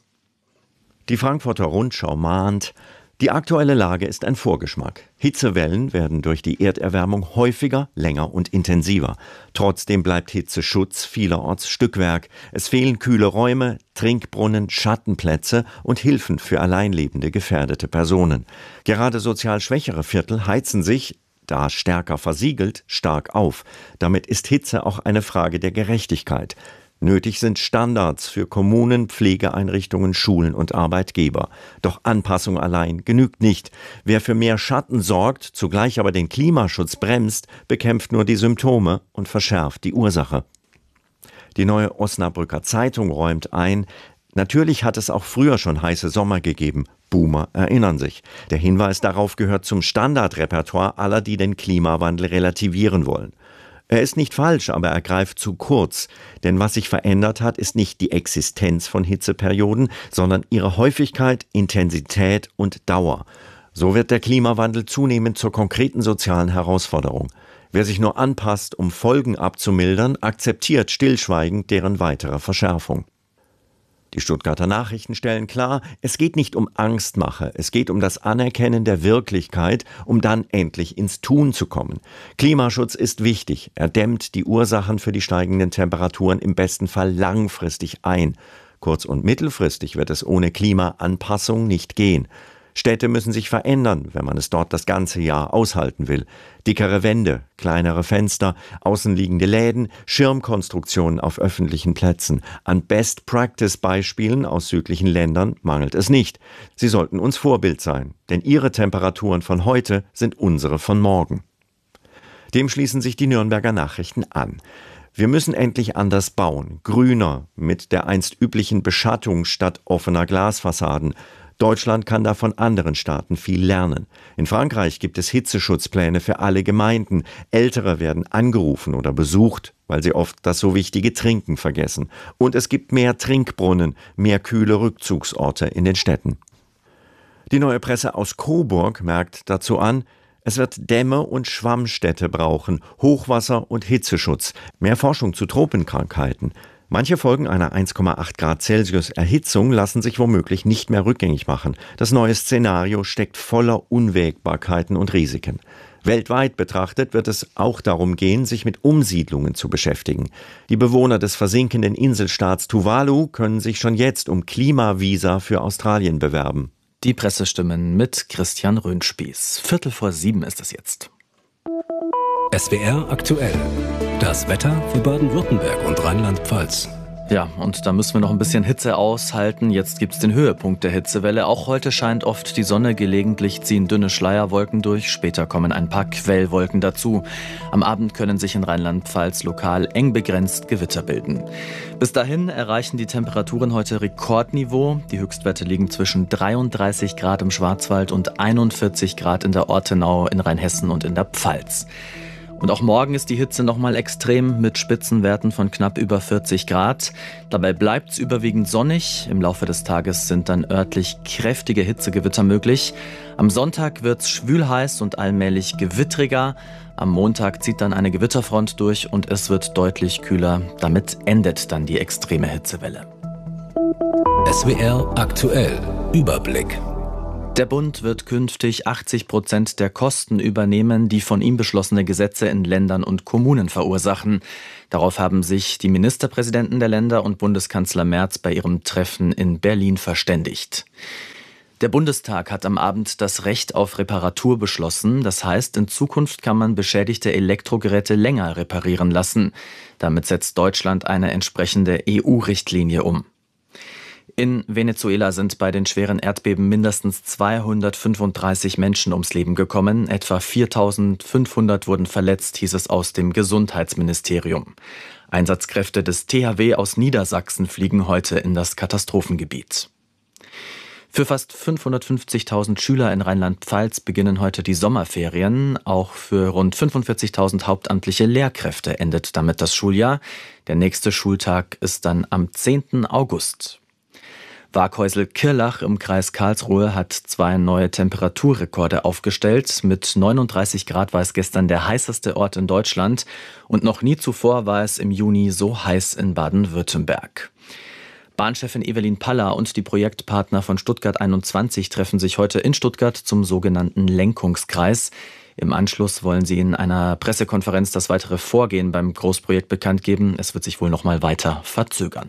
Die Frankfurter Rundschau mahnt, die aktuelle Lage ist ein Vorgeschmack. Hitzewellen werden durch die Erderwärmung häufiger, länger und intensiver. Trotzdem bleibt Hitzeschutz vielerorts Stückwerk. Es fehlen kühle Räume, Trinkbrunnen, Schattenplätze und Hilfen für alleinlebende gefährdete Personen. Gerade sozial schwächere Viertel heizen sich, da stärker versiegelt, stark auf. Damit ist Hitze auch eine Frage der Gerechtigkeit. Nötig sind Standards für Kommunen, Pflegeeinrichtungen, Schulen und Arbeitgeber. Doch Anpassung allein genügt nicht. Wer für mehr Schatten sorgt, zugleich aber den Klimaschutz bremst, bekämpft nur die Symptome und verschärft die Ursache. Die Neue Osnabrücker Zeitung räumt ein, natürlich hat es auch früher schon heiße Sommer gegeben. Boomer erinnern sich. Der Hinweis darauf gehört zum Standardrepertoire aller, die den Klimawandel relativieren wollen. Er ist nicht falsch, aber er greift zu kurz. Denn was sich verändert hat, ist nicht die Existenz von Hitzeperioden, sondern ihre Häufigkeit, Intensität und Dauer. So wird der Klimawandel zunehmend zur konkreten sozialen Herausforderung. Wer sich nur anpasst, um Folgen abzumildern, akzeptiert stillschweigend deren weitere Verschärfung. Die Stuttgarter Nachrichten stellen klar, es geht nicht um Angstmache, es geht um das Anerkennen der Wirklichkeit, um dann endlich ins Tun zu kommen. Klimaschutz ist wichtig, er dämmt die Ursachen für die steigenden Temperaturen im besten Fall langfristig ein. Kurz- und mittelfristig wird es ohne Klimaanpassung nicht gehen. Städte müssen sich verändern, wenn man es dort das ganze Jahr aushalten will. Dickere Wände, kleinere Fenster, außenliegende Läden, Schirmkonstruktionen auf öffentlichen Plätzen. An Best-Practice-Beispielen aus südlichen Ländern mangelt es nicht. Sie sollten uns Vorbild sein, denn ihre Temperaturen von heute sind unsere von morgen. Dem schließen sich die Nürnberger Nachrichten an. Wir müssen endlich anders bauen, grüner, mit der einst üblichen Beschattung statt offener Glasfassaden. Deutschland kann da von anderen Staaten viel lernen. In Frankreich gibt es Hitzeschutzpläne für alle Gemeinden. Ältere werden angerufen oder besucht, weil sie oft das so wichtige Trinken vergessen. Und es gibt mehr Trinkbrunnen, mehr kühle Rückzugsorte in den Städten. Die Neue Presse aus Coburg merkt dazu an, es wird Dämme und Schwammstädte brauchen, Hochwasser und Hitzeschutz, mehr Forschung zu Tropenkrankheiten. Manche Folgen einer 1,8 Grad Celsius Erhitzung lassen sich womöglich nicht mehr rückgängig machen. Das neue Szenario steckt voller Unwägbarkeiten und Risiken. Weltweit betrachtet wird es auch darum gehen, sich mit Umsiedlungen zu beschäftigen. Die Bewohner des versinkenden Inselstaats Tuvalu können sich schon jetzt um Klimavisa für Australien bewerben. Die Pressestimmen mit Christian Röhnspieß. 6:45 ist es jetzt. SWR aktuell. Das Wetter für Baden-Württemberg und Rheinland-Pfalz. Ja, und da müssen wir noch ein bisschen Hitze aushalten. Jetzt gibt's den Höhepunkt der Hitzewelle. Auch heute scheint oft die Sonne, gelegentlich ziehen dünne Schleierwolken durch. Später kommen ein paar Quellwolken dazu. Am Abend können sich in Rheinland-Pfalz lokal eng begrenzt Gewitter bilden. Bis dahin erreichen die Temperaturen heute Rekordniveau. Die Höchstwerte liegen zwischen 33 Grad im Schwarzwald und 41 Grad in der Ortenau, in Rheinhessen und in der Pfalz. Und auch morgen ist die Hitze nochmal extrem mit Spitzenwerten von knapp über 40 Grad. Dabei bleibt es überwiegend sonnig. Im Laufe des Tages sind dann örtlich kräftige Hitzegewitter möglich. Am Sonntag wird es schwülheiß und allmählich gewittriger. Am Montag zieht dann eine Gewitterfront durch und es wird deutlich kühler. Damit endet dann die extreme Hitzewelle. SWR aktuell. Überblick. Der Bund wird künftig 80% der Kosten übernehmen, die von ihm beschlossene Gesetze in Ländern und Kommunen verursachen. Darauf haben sich die Ministerpräsidenten der Länder und Bundeskanzler Merz bei ihrem Treffen in Berlin verständigt. Der Bundestag hat am Abend das Recht auf Reparatur beschlossen. Das heißt, in Zukunft kann man beschädigte Elektrogeräte länger reparieren lassen. Damit setzt Deutschland eine entsprechende EU-Richtlinie um. In Venezuela sind bei den schweren Erdbeben mindestens 235 Menschen ums Leben gekommen. Etwa 4.500 wurden verletzt, hieß es aus dem Gesundheitsministerium. Einsatzkräfte des THW aus Niedersachsen fliegen heute in das Katastrophengebiet. Für fast 550.000 Schüler in Rheinland-Pfalz beginnen heute die Sommerferien. Auch für rund 45.000 hauptamtliche Lehrkräfte endet damit das Schuljahr. Der nächste Schultag ist dann am 10. August. Waghäusel-Kirlach im Kreis Karlsruhe hat 2 neue Temperaturrekorde aufgestellt. Mit 39 Grad war es gestern der heißeste Ort in Deutschland. Und noch nie zuvor war es im Juni so heiß in Baden-Württemberg. Bahnchefin Evelyn Paller und die Projektpartner von Stuttgart 21 treffen sich heute in Stuttgart zum sogenannten Lenkungskreis. Im Anschluss wollen sie in einer Pressekonferenz das weitere Vorgehen beim Großprojekt bekannt geben. Es wird sich wohl noch mal weiter verzögern.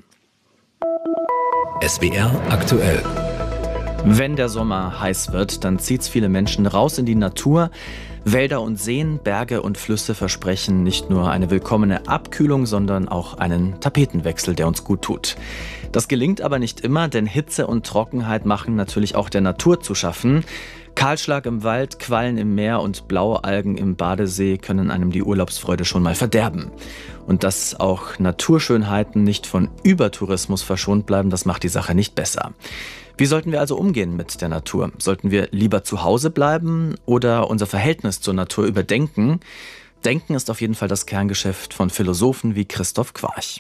SWR aktuell. Wenn der Sommer heiß wird, dann zieht's viele Menschen raus in die Natur. Wälder und Seen, Berge und Flüsse versprechen nicht nur eine willkommene Abkühlung, sondern auch einen Tapetenwechsel, der uns gut tut. Das gelingt aber nicht immer, denn Hitze und Trockenheit machen natürlich auch der Natur zu schaffen. Kahlschlag im Wald, Quallen im Meer und blaue Algen im Badesee können einem die Urlaubsfreude schon mal verderben. Und dass auch Naturschönheiten nicht von Übertourismus verschont bleiben, das macht die Sache nicht besser. Wie sollten wir also umgehen mit der Natur? Sollten wir lieber zu Hause bleiben oder unser Verhältnis zur Natur überdenken? Denken ist auf jeden Fall das Kerngeschäft von Philosophen wie Christoph Quarch.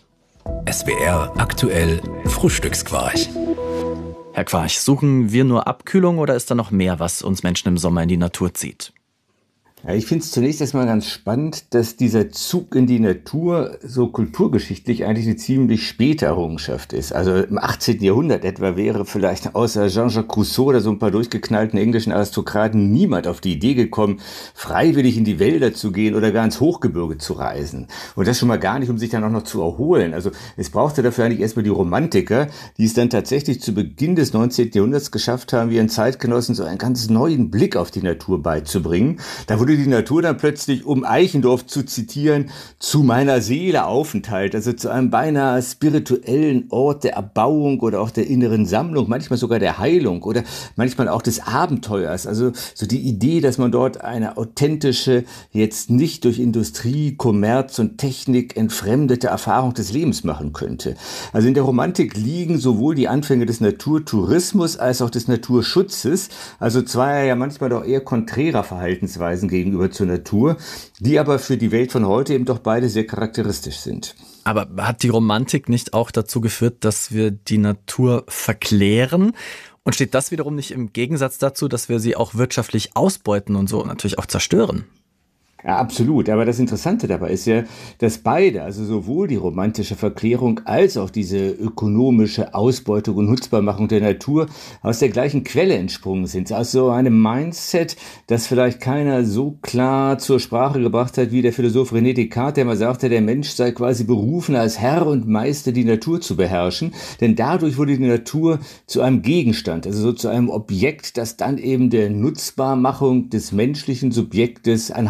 SWR aktuell Frühstücksquarch. Herr Quarch, suchen wir nur Abkühlung oder ist da noch mehr, was uns Menschen im Sommer in die Natur zieht? Ja, ich finde es zunächst erstmal ganz spannend, dass dieser Zug in die Natur so kulturgeschichtlich eigentlich eine ziemlich späte Errungenschaft ist. Also im 18. Jahrhundert etwa wäre vielleicht außer Jean-Jacques Rousseau oder so ein paar durchgeknallten englischen Aristokraten niemand auf die Idee gekommen, freiwillig in die Wälder zu gehen oder gar ins Hochgebirge zu reisen. Und das schon mal gar nicht, um sich dann auch noch zu erholen. Also es brauchte dafür eigentlich erstmal die Romantiker, die es dann tatsächlich zu Beginn des 19. Jahrhunderts geschafft haben, ihren Zeitgenossen so einen ganz neuen Blick auf die Natur beizubringen. Da wurde die Natur dann plötzlich, um Eichendorff zu zitieren, zu meiner Seele aufteilt, also zu einem beinahe spirituellen Ort der Erbauung oder auch der inneren Sammlung, manchmal sogar der Heilung oder manchmal auch des Abenteuers. Also so die Idee, dass man dort eine authentische, jetzt nicht durch Industrie, Kommerz und Technik entfremdete Erfahrung des Lebens machen könnte. Also in der Romantik liegen sowohl die Anfänge des Naturtourismus als auch des Naturschutzes, also zwei ja manchmal doch eher konträrer Verhaltensweisen gegenüber zur Natur, die aber für die Welt von heute eben doch beide sehr charakteristisch sind. Aber hat die Romantik nicht auch dazu geführt, dass wir die Natur verklären? Und steht das wiederum nicht im Gegensatz dazu, dass wir sie auch wirtschaftlich ausbeuten und so natürlich auch zerstören? Ja, absolut. Aber das Interessante dabei ist ja, dass beide, also sowohl die romantische Verklärung als auch diese ökonomische Ausbeutung und Nutzbarmachung der Natur aus der gleichen Quelle entsprungen sind. Aus so einem Mindset, das vielleicht keiner so klar zur Sprache gebracht hat wie der Philosoph René Descartes, der mal sagte, der Mensch sei quasi berufen, als Herr und Meister die Natur zu beherrschen. Denn dadurch wurde die Natur zu einem Gegenstand, also so zu einem Objekt, das dann eben der Nutzbarmachung des menschlichen Subjektes anheimgestellt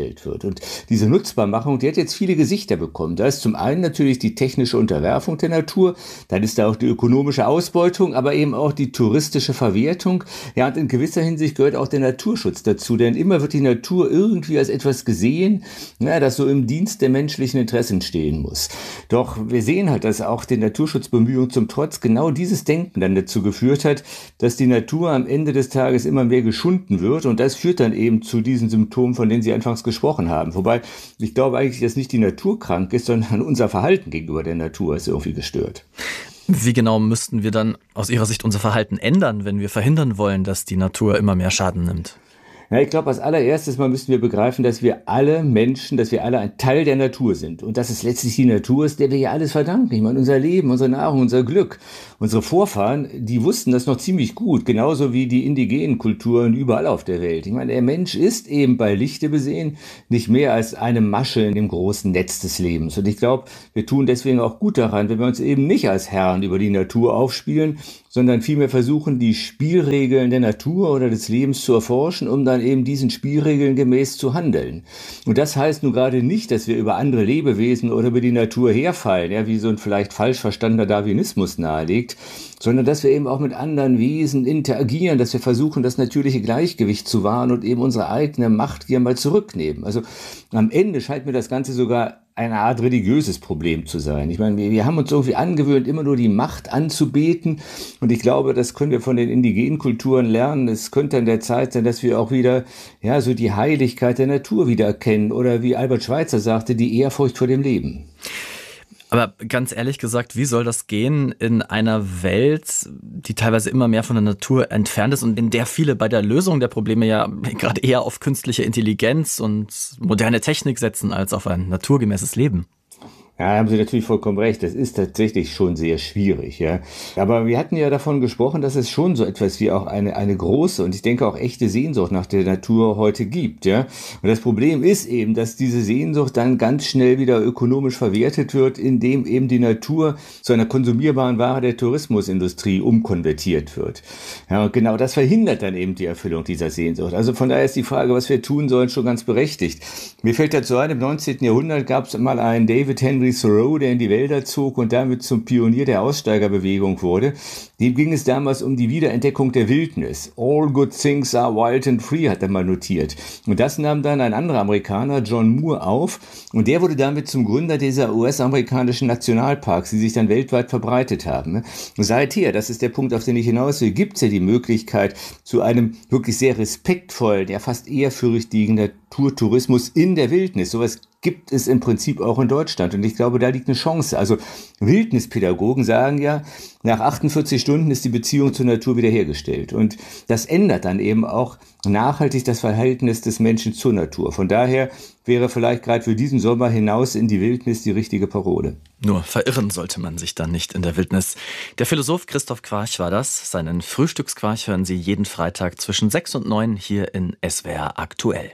hergestellt wird. Und diese Nutzbarmachung, die hat jetzt viele Gesichter bekommen. Da ist zum einen natürlich die technische Unterwerfung der Natur, dann ist da auch die ökonomische Ausbeutung, aber eben auch die touristische Verwertung. Ja, und in gewisser Hinsicht gehört auch der Naturschutz dazu, denn immer wird die Natur irgendwie als etwas gesehen, das so im Dienst der menschlichen Interessen stehen muss. Doch wir sehen halt, dass auch den Naturschutzbemühungen zum Trotz genau dieses Denken dann dazu geführt hat, dass die Natur am Ende des Tages immer mehr geschunden wird und das führt dann eben zu diesen Symptomen, von denen Sie anfangs gesprochen haben. Wobei ich glaube eigentlich, dass nicht die Natur krank ist, sondern unser Verhalten gegenüber der Natur ist irgendwie gestört. Wie genau müssten wir dann aus Ihrer Sicht unser Verhalten ändern, wenn wir verhindern wollen, dass die Natur immer mehr Schaden nimmt? Ja, ich glaube, als allererstes mal müssen wir begreifen, dass wir alle Menschen, dass wir alle ein Teil der Natur sind. Und dass es letztlich die Natur ist, der wir ja alles verdanken. Ich meine, unser Leben, unsere Nahrung, unser Glück. Unsere Vorfahren, die wussten das noch ziemlich gut. Genauso wie die indigenen Kulturen überall auf der Welt. Ich meine, der Mensch ist eben bei Lichte besehen nicht mehr als eine Masche in dem großen Netz des Lebens. Und ich glaube, wir tun deswegen auch gut daran, wenn wir uns eben nicht als Herren über die Natur aufspielen, sondern vielmehr versuchen, die Spielregeln der Natur oder des Lebens zu erforschen, um dann eben diesen Spielregeln gemäß zu handeln. Und das heißt nun gerade nicht, dass wir über andere Lebewesen oder über die Natur herfallen, ja, wie so ein vielleicht falsch verstandener Darwinismus nahelegt, sondern dass wir eben auch mit anderen Wesen interagieren, dass wir versuchen, das natürliche Gleichgewicht zu wahren und eben unsere eigene Machtgier mal zurücknehmen. Also am Ende scheint mir das Ganze sogar eine Art religiöses Problem zu sein. Ich meine, wir haben uns irgendwie angewöhnt, immer nur die Macht anzubeten und ich glaube, das können wir von den indigenen Kulturen lernen. Es könnte an der Zeit sein, dass wir auch wieder, ja, so die Heiligkeit der Natur wieder erkennen oder wie Albert Schweitzer sagte, die Ehrfurcht vor dem Leben. Aber ganz ehrlich gesagt, wie soll das gehen in einer Welt, die teilweise immer mehr von der Natur entfernt ist und in der viele bei der Lösung der Probleme ja gerade eher auf künstliche Intelligenz und moderne Technik setzen als auf ein naturgemäßes Leben? Ja, da haben Sie natürlich vollkommen recht. Das ist tatsächlich schon sehr schwierig, ja. Aber wir hatten ja davon gesprochen, dass es schon so etwas wie auch eine große und ich denke auch echte Sehnsucht nach der Natur heute gibt, ja. Und das Problem ist eben, dass diese Sehnsucht dann ganz schnell wieder ökonomisch verwertet wird, indem eben die Natur zu einer konsumierbaren Ware der Tourismusindustrie umkonvertiert wird. Ja, und genau das verhindert dann eben die Erfüllung dieser Sehnsucht. Also von daher ist die Frage, was wir tun sollen, schon ganz berechtigt. Mir fällt dazu ein, im 19. Jahrhundert gab es mal einen David Henry Thoreau, der in die Wälder zog und damit zum Pionier der Aussteigerbewegung wurde. Dem ging es damals um die Wiederentdeckung der Wildnis. All good things are wild and free, hat er mal notiert. Und das nahm dann ein anderer Amerikaner, John Moore, auf. Und der wurde damit zum Gründer dieser US-amerikanischen Nationalparks, die sich dann weltweit verbreitet haben. Und seither, das ist der Punkt, auf den ich hinaus will, gibt es ja die Möglichkeit zu einem wirklich sehr respektvollen, ja fast ehrfürchtigen Naturtourismus in der Wildnis. Sowas gibt es im Prinzip auch in Deutschland. Und ich glaube, da liegt eine Chance. Also Wildnispädagogen sagen ja, nach 48 Stunden ist die Beziehung zur Natur wiederhergestellt. Und das ändert dann eben auch nachhaltig das Verhältnis des Menschen zur Natur. Von daher wäre vielleicht gerade für diesen Sommer hinaus in die Wildnis die richtige Parole. Nur verirren sollte man sich dann nicht in der Wildnis. Der Philosoph Christoph Quarch war das. Seinen Frühstücksquarch hören Sie jeden Freitag zwischen 6 und 9 hier in SWR Aktuell.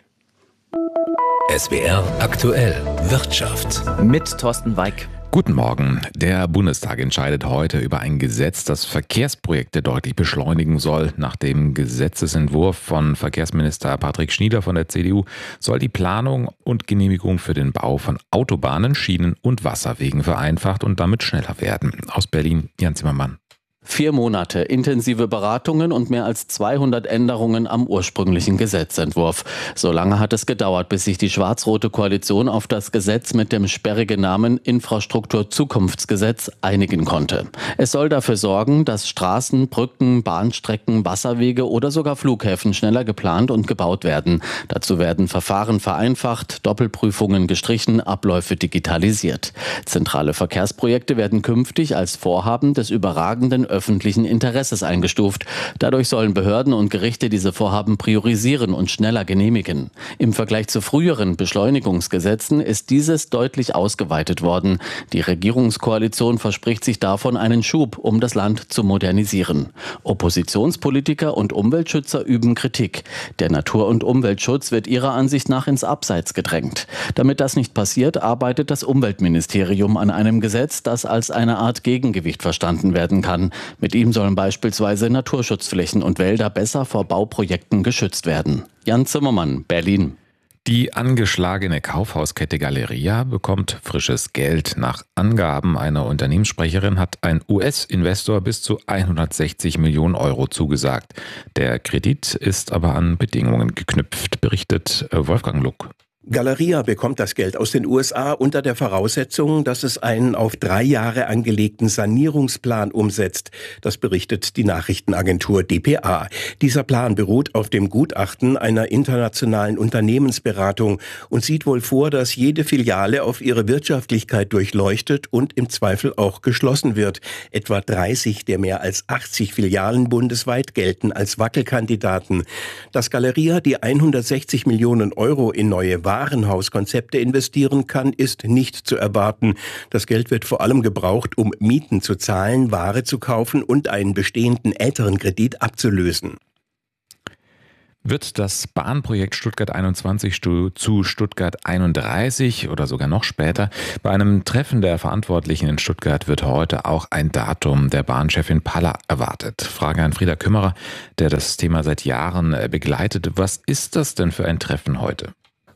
SWR Aktuell Wirtschaft mit Thorsten Weig. Guten Morgen. Der Bundestag entscheidet heute über ein Gesetz, das Verkehrsprojekte deutlich beschleunigen soll. Nach dem Gesetzesentwurf von Verkehrsminister Patrick Schnieder von der CDU soll die Planung und Genehmigung für den Bau von Autobahnen, Schienen und Wasserwegen vereinfacht und damit schneller werden. Aus Berlin, Jan Zimmermann. 4 Monate, intensive Beratungen und mehr als 200 Änderungen am ursprünglichen Gesetzentwurf. So lange hat es gedauert, bis sich die schwarz-rote Koalition auf das Gesetz mit dem sperrigen Namen Infrastrukturzukunftsgesetz einigen konnte. Es soll dafür sorgen, dass Straßen, Brücken, Bahnstrecken, Wasserwege oder sogar Flughäfen schneller geplant und gebaut werden. Dazu werden Verfahren vereinfacht, Doppelprüfungen gestrichen, Abläufe digitalisiert. Zentrale Verkehrsprojekte werden künftig als Vorhaben des überragenden öffentlichen Interesses eingestuft. Dadurch sollen Behörden und Gerichte diese Vorhaben priorisieren und schneller genehmigen. Im Vergleich zu früheren Beschleunigungsgesetzen ist dieses deutlich ausgeweitet worden. Die Regierungskoalition verspricht sich davon einen Schub, um das Land zu modernisieren. Oppositionspolitiker und Umweltschützer üben Kritik. Der Natur- und Umweltschutz wird ihrer Ansicht nach ins Abseits gedrängt. Damit das nicht passiert, arbeitet das Umweltministerium an einem Gesetz, das als eine Art Gegengewicht verstanden werden kann. Mit ihm sollen beispielsweise Naturschutzflächen und Wälder besser vor Bauprojekten geschützt werden. Jan Zimmermann, Berlin. Die angeschlagene Kaufhauskette Galeria bekommt frisches Geld. Nach Angaben einer Unternehmenssprecherin hat ein US-Investor bis zu 160 Millionen Euro zugesagt. Der Kredit ist aber an Bedingungen geknüpft, berichtet Wolfgang Luck. Galeria bekommt das Geld aus den USA unter der Voraussetzung, dass es einen auf 3 Jahre angelegten Sanierungsplan umsetzt. Das berichtet die Nachrichtenagentur dpa. Dieser Plan beruht auf dem Gutachten einer internationalen Unternehmensberatung und sieht wohl vor, dass jede Filiale auf ihre Wirtschaftlichkeit durchleuchtet und im Zweifel auch geschlossen wird. Etwa 30 der mehr als 80 Filialen bundesweit gelten als Wackelkandidaten. Dass Galeria die 160 Millionen Euro in neue Warenhauskonzepte investieren kann, ist nicht zu erwarten. Das Geld wird vor allem gebraucht, um Mieten zu zahlen, Ware zu kaufen und einen bestehenden älteren Kredit abzulösen. Wird das Bahnprojekt Stuttgart 21 zu Stuttgart 31 oder sogar noch später? Bei einem Treffen der Verantwortlichen in Stuttgart wird heute auch ein Datum der Bahnchefin Paller erwartet. Frage an Frieder Kümmerer, der das Thema seit Jahren begleitet. Was ist das denn für ein Treffen heute?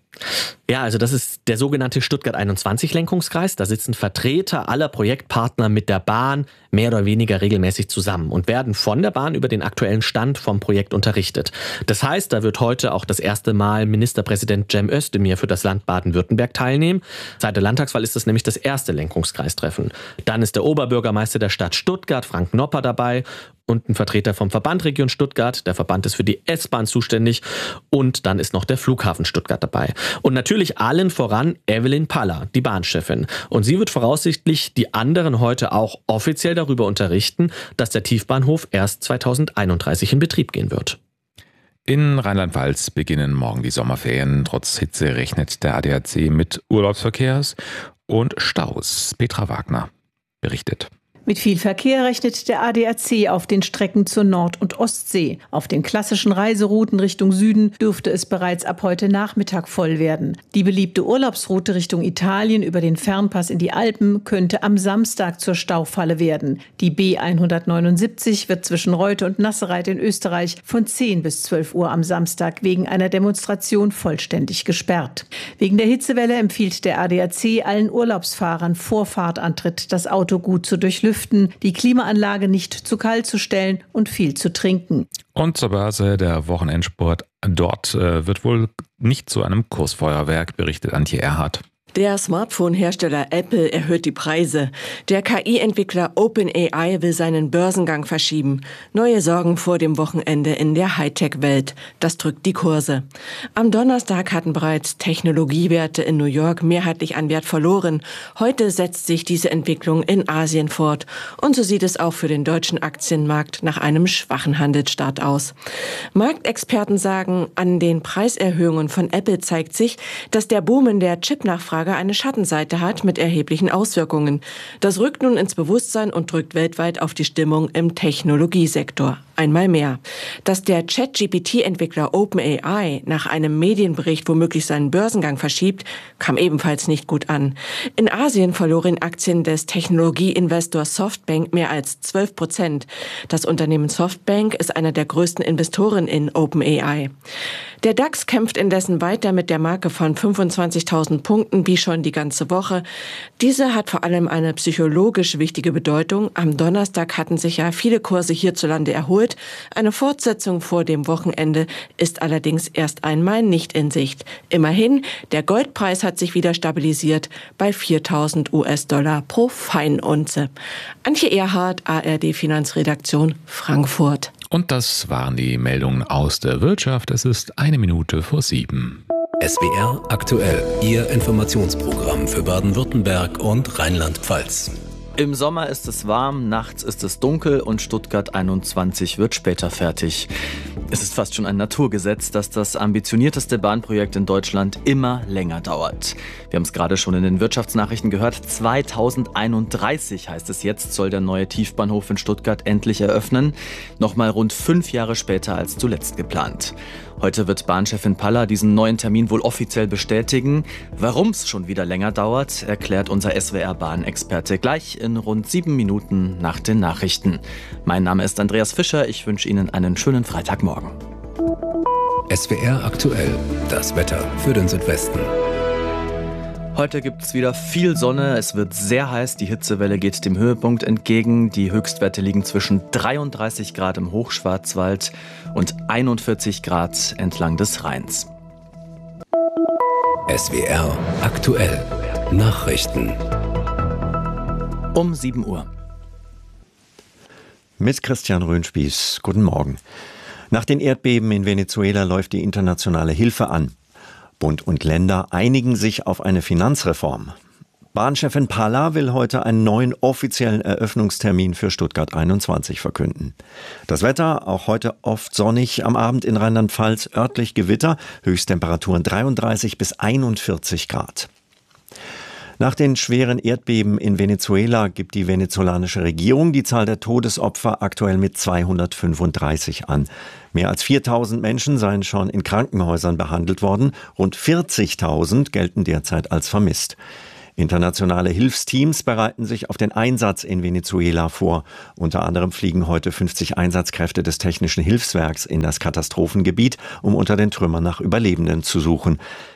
Ja, also das ist der sogenannte Stuttgart 21 Lenkungskreis. Da sitzen Vertreter aller Projektpartner mit der Bahn mehr oder weniger regelmäßig zusammen und werden von der Bahn über den aktuellen Stand vom Projekt unterrichtet. Das heißt, da wird heute auch das erste Mal Ministerpräsident Cem Özdemir für das Land Baden-Württemberg teilnehmen. Seit der Landtagswahl ist das nämlich das erste Lenkungskreistreffen. Dann ist der Oberbürgermeister der Stadt Stuttgart, Frank Nopper, dabei und ein Vertreter vom Verband Region Stuttgart. Der Verband ist für die S-Bahn zuständig und dann ist noch der Flughafen Stuttgart dabei. Und natürlich allen voran Evelyn Paller, die Bahnchefin. Und sie wird voraussichtlich die anderen heute auch offiziell darüber unterrichten, dass der Tiefbahnhof erst 2031 in Betrieb gehen wird. In Rheinland-Pfalz beginnen morgen die Sommerferien. Trotz Hitze rechnet der ADAC mit Urlaubsverkehrs und Staus. Petra Wagner berichtet. Mit viel Verkehr rechnet der ADAC auf den Strecken zur Nord- und Ostsee. Auf den klassischen Reiserouten Richtung Süden dürfte es bereits ab heute Nachmittag voll werden. Die beliebte Urlaubsroute Richtung Italien über den Fernpass in die Alpen könnte am Samstag zur Staufalle werden. Die B179 wird zwischen Reute und Nassereit in Österreich von 10 bis 12 Uhr am Samstag wegen einer Demonstration vollständig gesperrt. Wegen der Hitzewelle empfiehlt der ADAC allen Urlaubsfahrern vor Fahrtantritt das Auto gut zu durchlüften, die Klimaanlage nicht zu kalt zu stellen und viel zu trinken. Und zur Börse, der Wochenendsport dort wird wohl nicht zu einem Kursfeuerwerk, berichtet Antje Erhardt. Der Smartphone-Hersteller Apple erhöht die Preise. Der KI-Entwickler OpenAI will seinen Börsengang verschieben. Neue Sorgen vor dem Wochenende in der Hightech-Welt. Das drückt die Kurse. Am Donnerstag hatten bereits Technologiewerte in New York mehrheitlich an Wert verloren. Heute setzt sich diese Entwicklung in Asien fort. Und so sieht es auch für den deutschen Aktienmarkt nach einem schwachen Handelsstart aus. Marktexperten sagen, an den Preiserhöhungen von Apple zeigt sich, dass der Boom in der Chip-Nachfrage eine Schattenseite hat mit erheblichen Auswirkungen. Das rückt nun ins Bewusstsein und drückt weltweit auf die Stimmung im Technologiesektor. Einmal mehr. Dass der ChatGPT-Entwickler OpenAI nach einem Medienbericht womöglich seinen Börsengang verschiebt, kam ebenfalls nicht gut an. In Asien verloren Aktien des Technologieinvestors Softbank mehr als 12%. Das Unternehmen Softbank ist einer der größten Investoren in OpenAI. Der DAX kämpft indessen weiter mit der Marke von 25.000 Punkten wie schon die ganze Woche. Diese hat vor allem eine psychologisch wichtige Bedeutung. Am Donnerstag hatten sich ja viele Kurse hierzulande erholt. Eine Fortsetzung vor dem Wochenende ist allerdings erst einmal nicht in Sicht. Immerhin, der Goldpreis hat sich wieder stabilisiert bei 4.000 US-Dollar pro Feinunze. Antje Erhardt, ARD Finanzredaktion, Frankfurt. Und das waren die Meldungen aus der Wirtschaft. Es ist 7:01. SWR aktuell, Ihr Informationsprogramm für Baden-Württemberg und Rheinland-Pfalz. Im Sommer ist es warm, nachts ist es dunkel und Stuttgart 21 wird später fertig. Es ist fast schon ein Naturgesetz, dass das ambitionierteste Bahnprojekt in Deutschland immer länger dauert. Wir haben es gerade schon in den Wirtschaftsnachrichten gehört. 2031 heißt es jetzt, soll der neue Tiefbahnhof in Stuttgart endlich eröffnen. Nochmal rund 5 Jahre später als zuletzt geplant. Heute wird Bahnchefin Paller diesen neuen Termin wohl offiziell bestätigen. Warum es schon wieder länger dauert, erklärt unser SWR-Bahnexperte gleich in rund 7 Minuten nach den Nachrichten. Mein Name ist Andreas Fischer. Ich wünsche Ihnen einen schönen Freitagmorgen. SWR aktuell, das Wetter für den Südwesten. Heute gibt es wieder viel Sonne, es wird sehr heiß, die Hitzewelle geht dem Höhepunkt entgegen. Die Höchstwerte liegen zwischen 33 Grad im Hochschwarzwald und 41 Grad entlang des Rheins. SWR aktuell, Nachrichten. Um 7 Uhr. Mit Christian Röhnspieß, guten Morgen. Nach den Erdbeben in Venezuela läuft die internationale Hilfe an. Bund und Länder einigen sich auf eine Finanzreform. Bahnchefin Palla will heute einen neuen offiziellen Eröffnungstermin für Stuttgart 21 verkünden. Das Wetter auch heute oft sonnig, am Abend in Rheinland-Pfalz örtlich Gewitter, Höchsttemperaturen 33 bis 41 Grad. Nach den schweren Erdbeben in Venezuela gibt die venezolanische Regierung die Zahl der Todesopfer aktuell mit 235 an. Mehr als 4.000 Menschen seien schon in Krankenhäusern behandelt worden. Rund 40.000 gelten derzeit als vermisst. Internationale Hilfsteams bereiten sich auf den Einsatz in Venezuela vor. Unter anderem fliegen heute 50 Einsatzkräfte des Technischen Hilfswerks in das Katastrophengebiet, um unter den Trümmern nach Überlebenden zu suchen.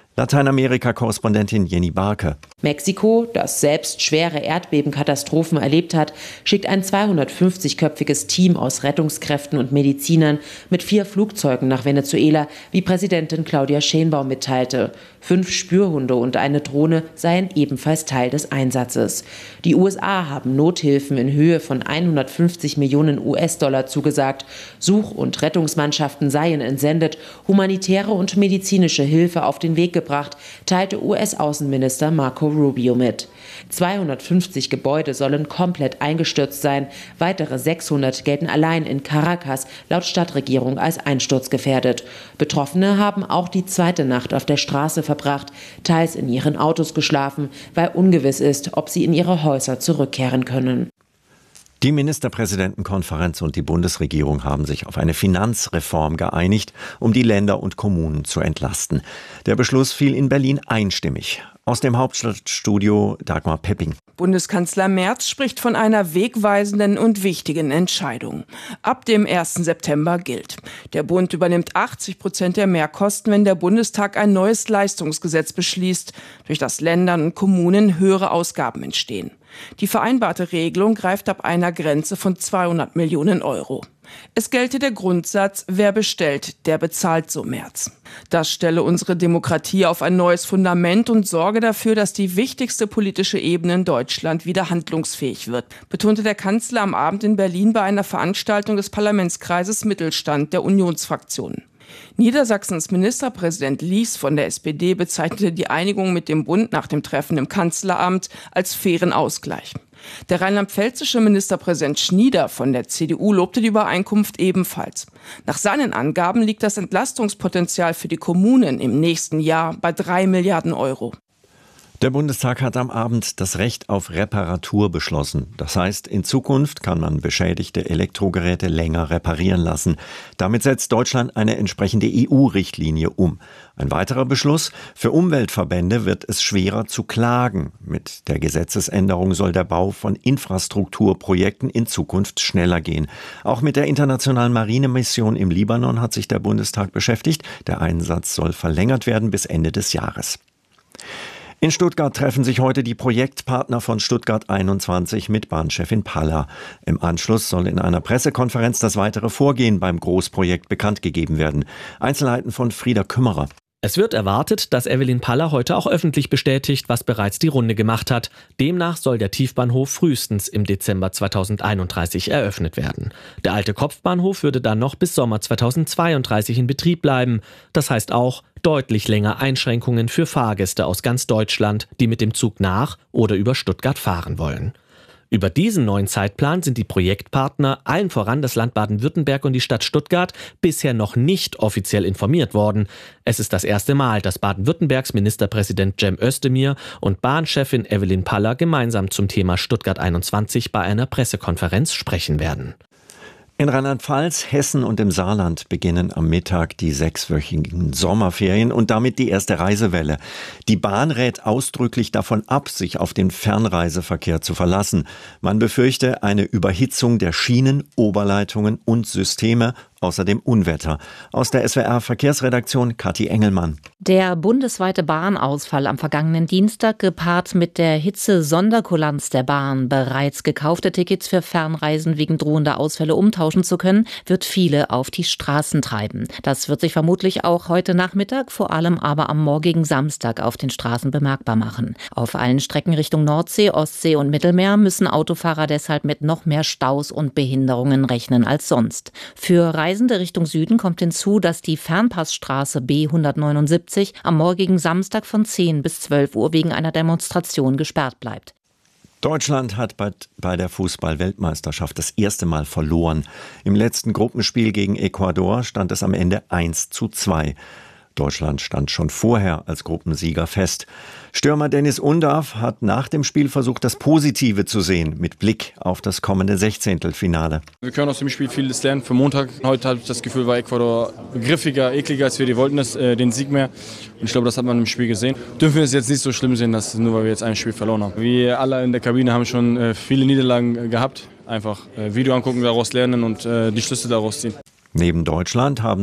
Lateinamerika-Korrespondentin Jenny Barke. Mexiko, das selbst schwere Erdbebenkatastrophen erlebt hat, schickt ein 250-köpfiges Team aus Rettungskräften und Medizinern mit 4 Flugzeugen nach Venezuela, wie Präsidentin Claudia Sheinbaum mitteilte. 5 Spürhunde und eine Drohne seien ebenfalls Teil des Einsatzes. Die USA haben Nothilfen in Höhe von 150 Millionen US-Dollar zugesagt. Such- und Rettungsmannschaften seien entsendet, humanitäre und medizinische Hilfe auf den Weg gebracht, teilte US-Außenminister Marco Rubio mit. 250 Gebäude sollen komplett eingestürzt sein. Weitere 600 gelten allein in Caracas laut Stadtregierung als einsturzgefährdet. Betroffene haben auch die zweite Nacht auf der Straße verbracht, teils in ihren Autos geschlafen, weil ungewiss ist, ob sie in ihre Häuser zurückkehren können. Die Ministerpräsidentenkonferenz und die Bundesregierung haben sich auf eine Finanzreform geeinigt, um die Länder und Kommunen zu entlasten. Der Beschluss fiel in Berlin einstimmig. Aus dem Hauptstadtstudio Dagmar Pepping. Bundeskanzler Merz spricht von einer wegweisenden und wichtigen Entscheidung. Ab dem 1. September gilt: Der Bund übernimmt 80% der Mehrkosten, wenn der Bundestag ein neues Leistungsgesetz beschließt, durch das Ländern und Kommunen höhere Ausgaben entstehen. Die vereinbarte Regelung greift ab einer Grenze von 200 Millionen Euro. Es gelte der Grundsatz, wer bestellt, der bezahlt, so Merz. Das stelle unsere Demokratie auf ein neues Fundament und sorge dafür, dass die wichtigste politische Ebene in Deutschland wieder handlungsfähig wird, betonte der Kanzler am Abend in Berlin bei einer Veranstaltung des Parlamentskreises Mittelstand der Unionsfraktionen. Niedersachsens Ministerpräsident Lies von der SPD bezeichnete die Einigung mit dem Bund nach dem Treffen im Kanzleramt als fairen Ausgleich. Der rheinland-pfälzische Ministerpräsident Schnieder von der CDU lobte die Übereinkunft ebenfalls. Nach seinen Angaben liegt das Entlastungspotenzial für die Kommunen im nächsten Jahr bei 3 Milliarden Euro. Der Bundestag hat am Abend das Recht auf Reparatur beschlossen. Das heißt, in Zukunft kann man beschädigte Elektrogeräte länger reparieren lassen. Damit setzt Deutschland eine entsprechende EU-Richtlinie um. Ein weiterer Beschluss: Für Umweltverbände wird es schwerer zu klagen. Mit der Gesetzesänderung soll der Bau von Infrastrukturprojekten in Zukunft schneller gehen. Auch mit der internationalen Marinemission im Libanon hat sich der Bundestag beschäftigt. Der Einsatz soll verlängert werden bis Ende des Jahres. In Stuttgart treffen sich heute die Projektpartner von Stuttgart 21 mit Bahnchefin Palla. Im Anschluss soll in einer Pressekonferenz das weitere Vorgehen beim Großprojekt bekannt gegeben werden. Einzelheiten von Frieda Kümmerer. Es wird erwartet, dass Evelyn Palla heute auch öffentlich bestätigt, was bereits die Runde gemacht hat. Demnach soll der Tiefbahnhof frühestens im Dezember 2031 eröffnet werden. Der alte Kopfbahnhof würde dann noch bis Sommer 2032 in Betrieb bleiben. Das heißt auch deutlich länger Einschränkungen für Fahrgäste aus ganz Deutschland, die mit dem Zug nach oder über Stuttgart fahren wollen. Über diesen neuen Zeitplan sind die Projektpartner, allen voran das Land Baden-Württemberg und die Stadt Stuttgart, bisher noch nicht offiziell informiert worden. Es ist das erste Mal, dass Baden-Württembergs Ministerpräsident Cem Özdemir und Bahnchefin Evelyn Palla gemeinsam zum Thema Stuttgart 21 bei einer Pressekonferenz sprechen werden. In Rheinland-Pfalz, Hessen und im Saarland beginnen am Mittag die 6-wöchigen Sommerferien und damit die erste Reisewelle. Die Bahn rät ausdrücklich davon ab, sich auf den Fernreiseverkehr zu verlassen. Man befürchte eine Überhitzung der Schienen, Oberleitungen und Systeme Außerdem Unwetter. Aus der SWR-Verkehrsredaktion Kathi Engelmann. Der bundesweite Bahnausfall am vergangenen Dienstag, gepaart mit der Hitze-Sonderkulanz der Bahn, bereits gekaufte Tickets für Fernreisen wegen drohender Ausfälle umtauschen zu können, wird viele auf die Straßen treiben. Das wird sich vermutlich auch heute Nachmittag, vor allem aber am morgigen Samstag auf den Straßen bemerkbar machen. Auf allen Strecken Richtung Nordsee, Ostsee und Mittelmeer müssen Autofahrer deshalb mit noch mehr Staus und Behinderungen rechnen als sonst. Für Reisende Richtung Süden kommt hinzu, dass die Fernpassstraße B179 am morgigen Samstag von 10 bis 12 Uhr wegen einer Demonstration gesperrt bleibt. Deutschland hat bei der Fußball-Weltmeisterschaft das erste Mal verloren. Im letzten Gruppenspiel gegen Ecuador stand es am Ende 1:2. Deutschland stand schon vorher als Gruppensieger fest. Stürmer Dennis Undav hat nach dem Spiel versucht, das Positive zu sehen, mit Blick auf das kommende Sechzehntelfinale. Wir können aus dem Spiel vieles lernen für Montag. Heute habe ich das Gefühl, war Ecuador griffiger, ekliger als wir. Die wollten den Sieg mehr. Und ich glaube, das hat man im Spiel gesehen. Dürfen wir es jetzt nicht so schlimm sehen, dass nur weil wir jetzt ein Spiel verloren haben. Wir alle in der Kabine haben schon viele Niederlagen gehabt. Einfach Video angucken, daraus lernen und die Schlüsse daraus ziehen. Neben Deutschland haben